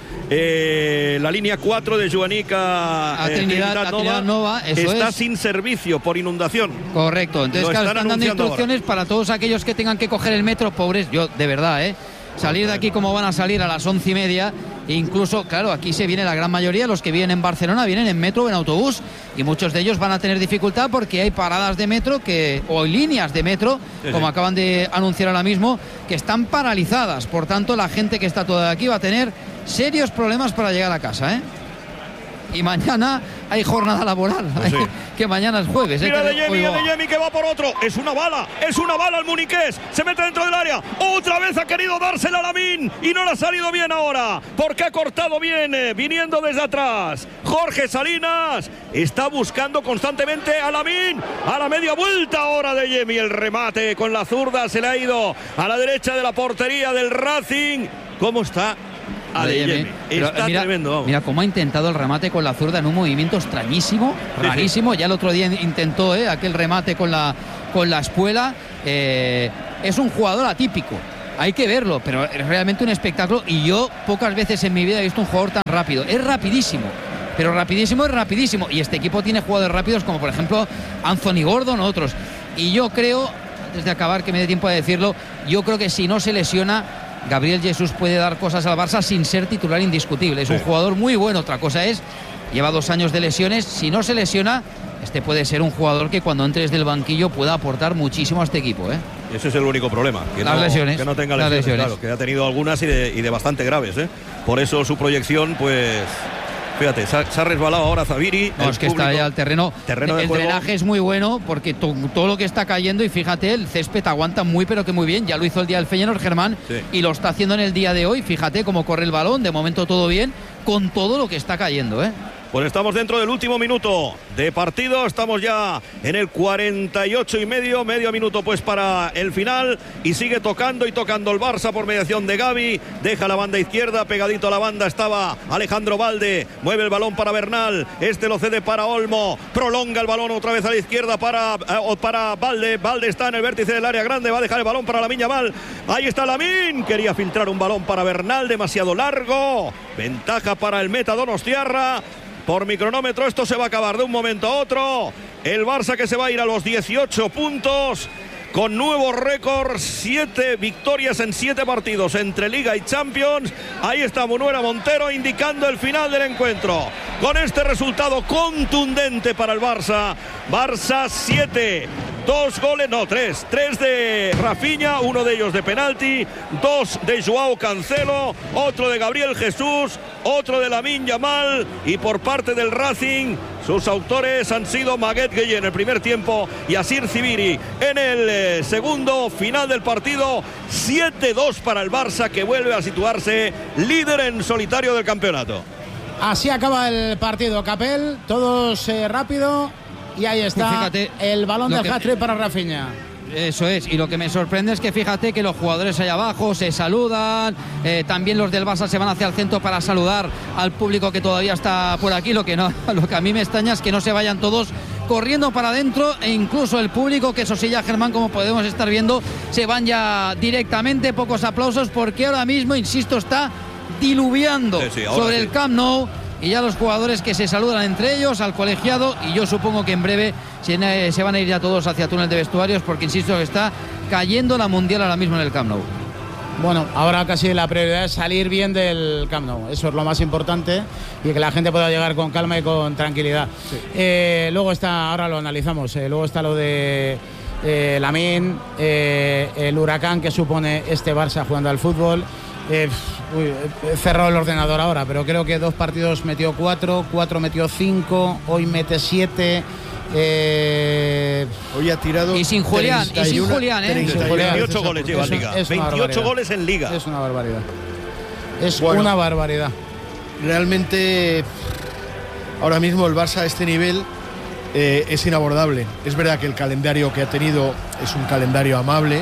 eh, la línea cuatro de Joanica a Trinidad, eh, Trinidad a Nova, Trinidad Nova, eso está es. sin servicio por inundación. Correcto, entonces Lo claro, están están dando anunciando instrucciones ahora. para todos aquellos que tengan que coger el metro, pobres, yo de verdad, ¿eh? salir de aquí como van a salir a las once y media. Incluso, claro, aquí se viene la gran mayoría, los que vienen en Barcelona vienen en metro o en autobús, y muchos de ellos van a tener dificultad porque hay paradas de metro que o líneas de metro, sí, como sí. acaban de anunciar ahora mismo, que están paralizadas. Por tanto, la gente que está toda aquí va a tener serios problemas para llegar a casa, ¿eh? Y mañana hay jornada laboral, pues sí. que mañana es jueves. Mira ¿eh? de Yemi, de Yemi que va por otro. Es una bala, es una bala el muniqués. Se mete dentro del área. Otra vez ha querido dársela a Lamine y no le ha salido bien ahora, porque ha cortado bien, eh, viniendo desde atrás. Jorge Salinas está buscando constantemente a Lamine. A la media vuelta ahora de Yemi. El remate con la zurda se le ha ido a la derecha de la portería del Racing. ¿Cómo está? Adeyemi. Está mira, tremendo. Vamos. Mira cómo ha intentado el remate con la zurda en un movimiento extrañísimo, rarísimo. Sí, sí. Ya el otro día intentó eh, aquel remate con la, con la espuela. Eh, es un jugador atípico. Hay que verlo, pero es realmente un espectáculo. Y yo pocas veces en mi vida he visto un jugador tan rápido. Es rapidísimo. Pero rapidísimo es rapidísimo. Y este equipo tiene jugadores rápidos como por ejemplo Anthony Gordon o otros. Y yo creo, antes de acabar, que me dé tiempo de decirlo, yo creo que si no se lesiona, Gabriel Jesús puede dar cosas al Barça sin ser titular indiscutible. Es sí. un jugador muy bueno. Otra cosa es, lleva dos años de lesiones. Si no se lesiona, este puede ser un jugador que cuando entres del banquillo pueda aportar muchísimo a este equipo, ¿eh? Ese es el único problema. Que Las no, lesiones. Que no tenga lesiones, lesiones. Claro, que ha tenido algunas y de, y de bastante graves, ¿eh? Por eso su proyección, pues... Fíjate, se ha, se ha resbalado ahora Zaviri. No, es que público, está ya el terreno. terreno de el juego. drenaje es muy bueno porque to, todo lo que está cayendo, y fíjate, el césped aguanta muy pero que muy bien. Ya lo hizo el día del Feyenoord, Germán, sí. y lo está haciendo en el día de hoy. Fíjate cómo corre el balón, de momento todo bien, con todo lo que está cayendo, ¿eh? Pues estamos dentro del último minuto de partido, estamos ya en el cuarenta y ocho y medio, medio minuto pues para el final, y sigue tocando y tocando el Barça por mediación de Gavi. Deja la banda izquierda, pegadito a la banda estaba Alejandro Valde, mueve el balón para Bernal, este lo cede para Olmo, prolonga el balón otra vez a la izquierda para, eh, para Valde. Valde está en el vértice del área grande, va a dejar el balón para Lamine Yamal, ahí está Lamine, quería filtrar un balón para Bernal, demasiado largo, ventaja para el meta donostiarra. Por mi cronómetro esto se va a acabar de un momento a otro. El Barça que se va a ir a los dieciocho puntos con nuevo récord, siete victorias en siete partidos entre Liga y Champions. Ahí está Munuera Montero indicando el final del encuentro. Con este resultado contundente para el Barça. Barça siete. Dos goles, no, tres. Tres de Rafinha, uno de ellos de penalti, dos de Joao Cancelo, otro de Gabriel Jesús, otro de Lamine Yamal, y por parte del Racing, sus autores han sido Maguette Gueye en el primer tiempo y Asir Ziviri en el eh, segundo. Final del partido, siete dos para el Barça, que vuelve a situarse líder en solitario del campeonato. Así acaba el partido, Capel, todos eh, rápido. Y ahí está, fíjate, el balón del hat-trick para Rafinha. Eso es, y lo que me sorprende es que fíjate que los jugadores allá abajo se saludan, eh, también los del Barça se van hacia el centro para saludar al público que todavía está por aquí. Lo que no, lo que a mí me extraña es que no se vayan todos corriendo para adentro, e incluso el público, que eso sí ya, Germán, como podemos estar viendo, se van ya directamente. Pocos aplausos porque ahora mismo, insisto, está diluviando sí, sí, sobre sí. el Camp Nou. Y ya los jugadores que se saludan entre ellos, al colegiado, y yo supongo que en breve se, se van a ir ya todos hacia túnel de vestuarios, porque insisto que está cayendo la Mundial ahora mismo en el Camp Nou. Bueno, ahora casi la prioridad es salir bien del Camp Nou, eso es lo más importante, y que la gente pueda llegar con calma y con tranquilidad. Sí. Eh, luego está, ahora lo analizamos, eh, luego está lo de eh, Lamine, eh, el huracán que supone este Barça jugando al fútbol. Eh, uy, he cerrado el ordenador ahora, pero creo que dos partidos metió cuatro, cuatro metió cinco, hoy mete siete. Eh, hoy ha tirado y sin Julián, y sin Julián, ¿eh? veintiocho goles lleva en Liga, veintiocho goles en Liga. Es una barbaridad. Es bueno, una barbaridad. Realmente ahora mismo el Barça a este nivel eh, es inabordable. Es verdad que el calendario que ha tenido es un calendario amable,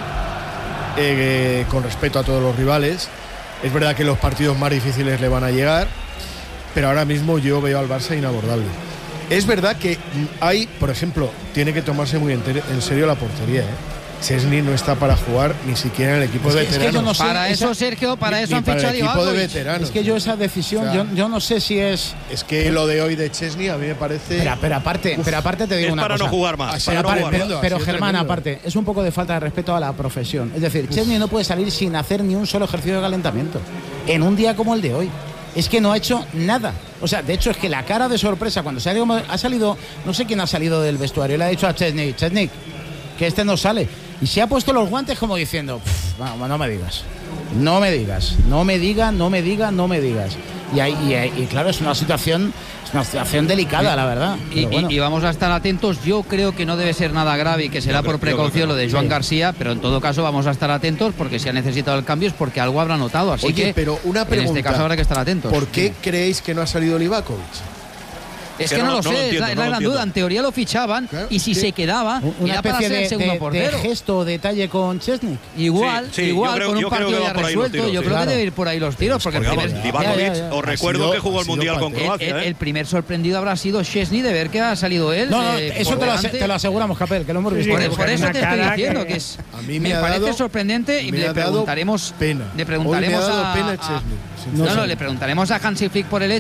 eh, con respeto a todos los rivales. Es verdad que los partidos más difíciles le van a llegar, pero ahora mismo yo veo al Barça inabordable. Es verdad que hay, por ejemplo, tiene que tomarse muy en, en serio la portería, ¿eh? Chesney no está para jugar ni siquiera en el equipo Es de que- es que veteranos. yo no sé, Para eso, esa- Sergio, para Ni- eso ni han para el fichado a equipo de Ivakovic. veteranos. Es que yo esa decisión, O sea, yo, yo no sé si es. Es que lo de hoy de Chesney a mí me parece. Pero, pero aparte, pero aparte te digo Es una para cosa. no jugar más. Así Para Pero, no aparte- jugar pero, más. ha pero, sido Germán, tremendo. aparte, es un poco de falta de respeto a la profesión. Es decir, Chesney no puede salir sin hacer ni un solo ejercicio de calentamiento. En un día como el de hoy. Es que no ha hecho nada. O sea, de hecho, es que la cara de sorpresa cuando salió, ha salido, no sé quién ha salido del vestuario, le ha dicho a Chesney, Chesney, que este no sale. Y se ha puesto los guantes como diciendo, no, no me digas, no me digas, no me digas, no me digas, no me digas. Y, ahí, y, ahí- y claro, es una situación, es una situación delicada, la verdad. Y, Pero bueno. y- y vamos a estar atentos. Yo creo que no debe ser nada grave y que será Yo creo- por yo creo precaución que no. lo de Joan Sí. García, pero en todo caso vamos a estar atentos porque si ha necesitado el cambio es porque algo habrá notado. Así Oye, que pero una pregunta. en este caso habrá que estar atentos. ¿Por qué creéis que no ha salido Livakovic? Es Que que no, no- lo no sé, lo es entiendo, la, es no la lo gran entiendo. duda. En teoría lo fichaban Claro, y si sí. se quedaba Una era para especie ser de, el segundo de- de portero. gesto o detalle con Chesney. Igual, Sí, sí, igual, yo creo- con un yo creo partido que ya va por ahí los resuelto. tiros, yo sí. creo Claro. que debe ir por ahí los tiros, porque el Porque, primer, vamos, Livakovic, Ya, ya, ya. os Ha recuerdo sido- que jugó ha el sido Mundial con patético. el, Croacia. el- ¿eh? el primer sorprendido habrá sido Chesney de ver que ha salido él. No, no, eh, eso por te lo, delante. ase- te lo aseguramos, Capel, que lo hemos visto. Por, Sí, por porque eso una te estoy cara diciendo que- que es. A mí me, me ha parece dado- sorprendente y me le ha dado preguntaremos. pena. Le Hoy preguntaremos me ha dado a, pena a- Chesney, no, no, sinceramente. le preguntaremos a Hansi Flick por el hecho